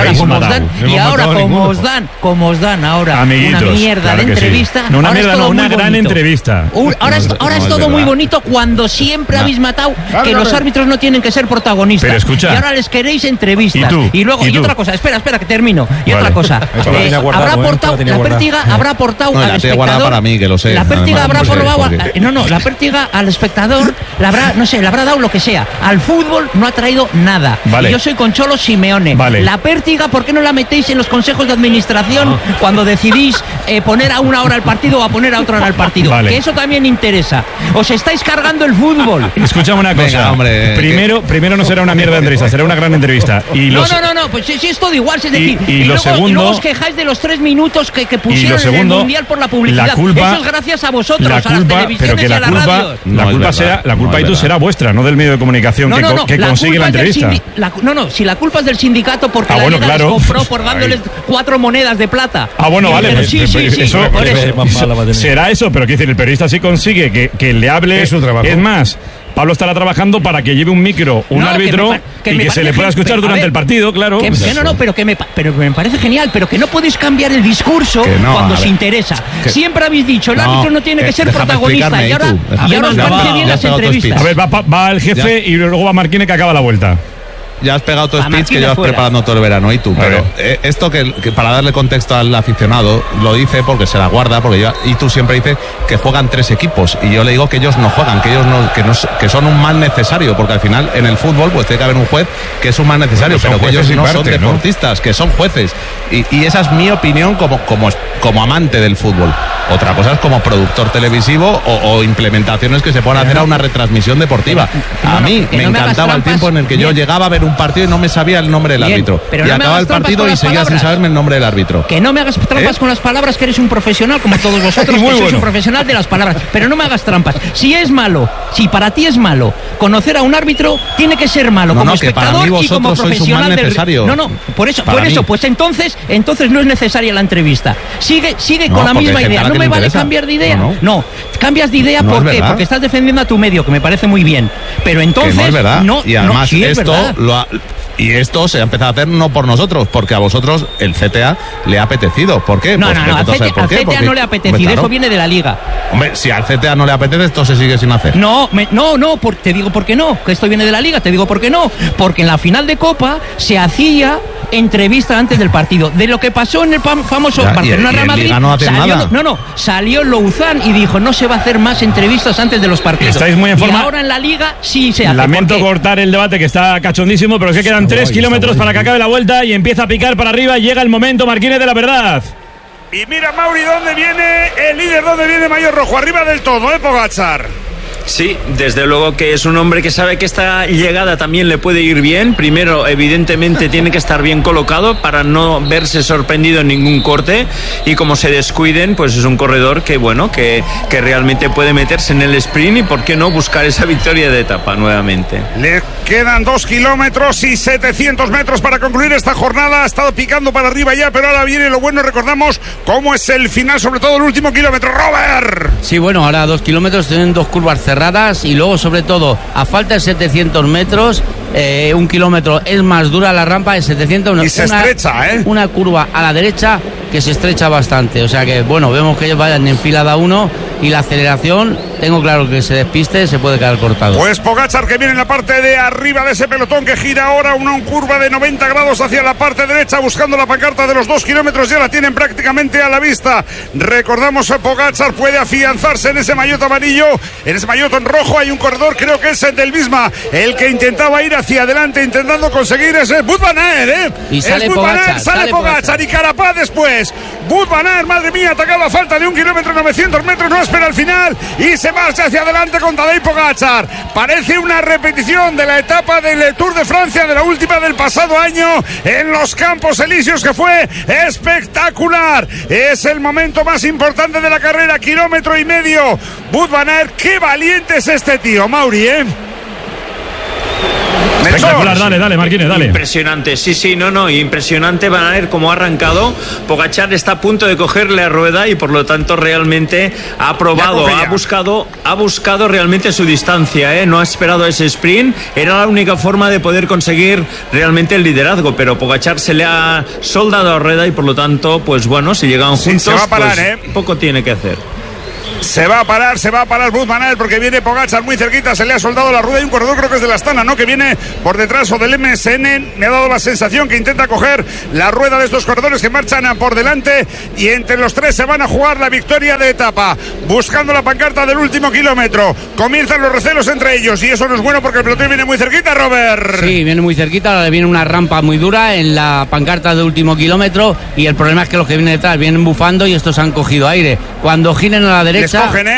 y ahora como os dan ahora amiguitos, una mierda de entrevista. Sí. No, una gran entrevista. Ahora es todo muy bonito cuando siempre habéis matado que los árbitros no tienen que ser protagonistas. Pero escucha, y ahora les queréis entrevistas. Y luego, otra cosa, espera que termino. Y otra cosa, habrá aportado, la Pértiga habrá aportado al espectador. Para mí, que lo sé. La Pértiga habrá probado. La Pértiga al espectador le habrá dado lo que sea. Al fútbol no ha traído nada. Vale. Y yo soy con Cholo Simeone. Vale. La Pértiga, ¿por qué no la metéis en los consejos de administración cuando decidís poner a una hora el partido o a poner a otra hora el partido? Vale. Que eso también interesa. Os estáis cargando el fútbol. Escúchame una cosa. Venga, hombre, primero no será una mierda de entrevista, será una gran entrevista. No, pues si es todo igual, es decir, y luego os quejáis de los 3 minutos que pusieron en el Mundial por la publicidad. Eso es gracias a vosotros, a las televisiones y a las radios. La culpa será vuestra, no del medio de comunicación que consigue la entrevista. Si la culpa es del sindicato porque la Liga les compró por dándoles 4 monedas de plata. Bueno, vale. Pero sí. Será eso, pero quiero decir, el periodista sí consigue que le hable. Es su trabajo. Es más, Pablo estará trabajando para que lleve un micro, árbitro, y que se le pueda escuchar durante el partido, claro. Pero me parece genial, pero que no podéis cambiar el discurso cuando os interesa. Siempre habéis dicho, el árbitro no tiene que ser protagonista, y ahora os parece bien las entrevistas. A ver, va el jefe y luego va Marquine, que acaba la vuelta. Ya has pegado tu speech que llevas preparando todo el verano, y tú. Pero esto que para darle contexto al aficionado, lo dice porque se la guarda, y tú siempre dices que juegan 3 equipos. Y yo le digo que ellos no juegan, que son un mal necesario, porque al final en el fútbol pues tiene que haber un juez que es un mal necesario, pero que ellos no son deportistas, que son jueces. Y esa es mi opinión como amante del fútbol. Otra cosa es como productor televisivo o implementaciones que se puedan hacer a una retransmisión deportiva. A mí me encantaba el tiempo en el que yo llegaba a ver un partido y no me sabía el nombre del árbitro. Y acababa el partido y seguía sin saberme el nombre del árbitro. Que no me hagas trampas con las palabras, que eres un profesional como todos vosotros, que sois un profesional de las palabras. Pero no me hagas trampas. Si para ti es malo conocer a un árbitro, tiene que ser malo como espectador y como profesional del... Por eso, pues entonces no es necesaria la entrevista. Sigue con la misma idea. No me vale cambiar de idea. No, cambias de idea porque estás defendiendo a tu medio, que me parece muy bien. Pero entonces no es verdad. Y además esto se ha empezado a hacer no por nosotros, porque a vosotros el CTA le ha apetecido. ¿Por qué? No, al CTA no le ha apetecido, eso viene de la Liga. Hombre, si al CTA no le apetece, esto se sigue sin hacer. Te digo por qué no, que esto viene de la Liga, te digo por qué no. Porque en la final de Copa se hacía entrevista antes del partido. De lo que pasó en el famoso Barcelona-Real Madrid, salió Louzán y dijo, no se va a hacer más entrevistas antes de los partidos. Estáis muy en forma. Y ahora en la Liga sí se hace. Lamento cortar el debate, que está cachondísimo, pero es que quedan 3 kilómetros para que acabe la vuelta y empieza a picar para arriba y llega el momento, Marquine, de la verdad. Y mira, Mauri, dónde viene el líder, dónde viene Mayor Rojo, arriba del todo, Pogačar. Sí, desde luego que es un hombre que sabe que esta llegada también le puede ir bien. Primero, evidentemente, tiene que estar bien colocado para no verse sorprendido en ningún corte, y como se descuiden, pues es un corredor que, bueno, que realmente puede meterse en el sprint y, ¿por qué no, buscar esa victoria de etapa nuevamente? Le quedan 2 kilómetros y 700 metros para concluir esta jornada. Ha estado picando para arriba ya, pero ahora viene lo bueno. Recordamos cómo es el final, sobre todo el último kilómetro. Robert. Sí, bueno, ahora 2 kilómetros, tienen 2 curvas cerradas, y luego, sobre todo, a falta de 700 metros, 1 kilómetro es más dura la rampa de 700. Y se estrecha, ¿eh? Una curva a la derecha que se estrecha bastante. O sea que, bueno, vemos que ellos vayan en fila de a uno, y la aceleración, tengo claro que se despiste, se puede quedar cortado. Pues Pogačar, que viene en la parte de arriba de ese pelotón, que gira ahora una curva de 90 grados hacia la parte derecha, buscando la pancarta de los 2 kilómetros. Ya la tienen prácticamente a la vista. Recordamos que Pogačar puede afianzarse en ese maillot amarillo, en ese maillot en rojo. Hay un corredor, creo que es el del Visma, el que intentaba ir hacia adelante, intentando conseguir ese Wout van Aert, ¿eh? Y sale Pogačar, sale Pogačar, y Carapaz después. Wout van Aert, madre mía, atacado a falta de 1 kilómetro 900 metros, no espera el final y se marcha hacia adelante con Tadej Pogačar. Parece una repetición de la etapa del Tour de Francia, de la última del pasado año en los Campos Elíseos, que fue espectacular. Es el momento más importante de la carrera, 1,5 kilómetros. Wout van Aert, qué valiente es este tío, Mauri, ¿eh? Espectacular, dale, Marquines, dale. Impresionante, sí, impresionante. Van a ver cómo ha arrancado. Pogačar está a punto de cogerle a Rueda, y por lo tanto realmente ha probado, ha buscado realmente su distancia, ¿eh? No ha esperado ese sprint. Era la única forma de poder conseguir realmente el liderazgo, pero Pogačar se le ha soldado a Rueda, y por lo tanto, pues bueno, si llegan juntos, se va a parar, pues poco tiene que hacer. Se va a parar Wout van Aert, porque viene Pogačar muy cerquita, se le ha soldado la rueda. Y un corredor, creo que es de la Astana, ¿no?, que viene por detrás, o del MSN. Me ha dado la sensación que intenta coger la rueda de estos corredores que marchan por delante, y entre los tres se van a jugar la victoria de etapa, buscando la pancarta del último kilómetro. Comienzan los recelos entre ellos, y eso no es bueno, porque el pelotón viene muy cerquita, Robert. Sí, viene muy cerquita, ahora viene una rampa muy dura en la pancarta del último kilómetro, y el problema es que los que vienen detrás vienen bufando, y estos han cogido aire. Cuando giren a la derecha...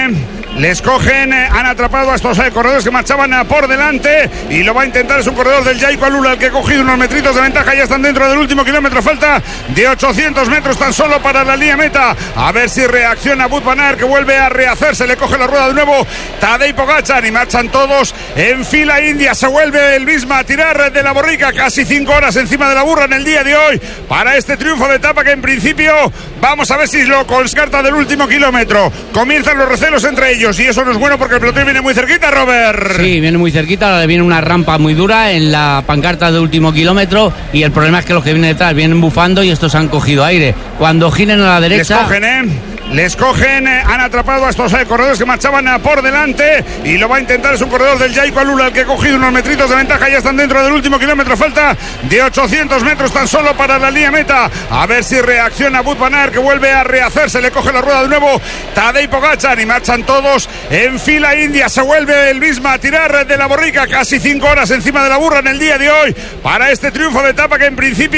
Les cogen, han atrapado a estos corredores que marchaban por delante, y lo va a intentar. Es un corredor del Jayco Alula el que ha cogido unos metritos de ventaja. Ya están dentro del último kilómetro, falta de 800 metros tan solo para la línea meta. A ver si reacciona Wout van Aert, que vuelve a rehacerse, le coge la rueda de nuevo Tadej Pogačar, y marchan todos en fila india. Se vuelve el Visma a tirar de la borrica, casi 5 horas encima de la burra en el día de hoy, para este triunfo de etapa, que en principio vamos a ver si lo descarta del último kilómetro. Comienzan los recelos entre ellos, y eso no es bueno, porque el pelotón viene muy cerquita, Robert. Sí, viene muy cerquita, ahora viene una rampa muy dura en la pancarta del último kilómetro, y el problema es que los que vienen detrás vienen bufando, y estos han cogido aire. Cuando giren a la derecha... Les cogen, han atrapado a estos corredores que marchaban por delante, y lo va a intentar. Es un corredor del Jayco Alula el que ha cogido unos metritos de ventaja. Ya están dentro del último kilómetro, falta de 800 metros tan solo para la línea meta. A ver si reacciona Wout van Aert, que vuelve a rehacerse, le coge la rueda de nuevo Tadej Pogačar, y marchan todos en fila india. Se vuelve el Visma a tirar de la borrica, casi 5 horas encima de la burra en el día de hoy, para este triunfo de etapa, que en principio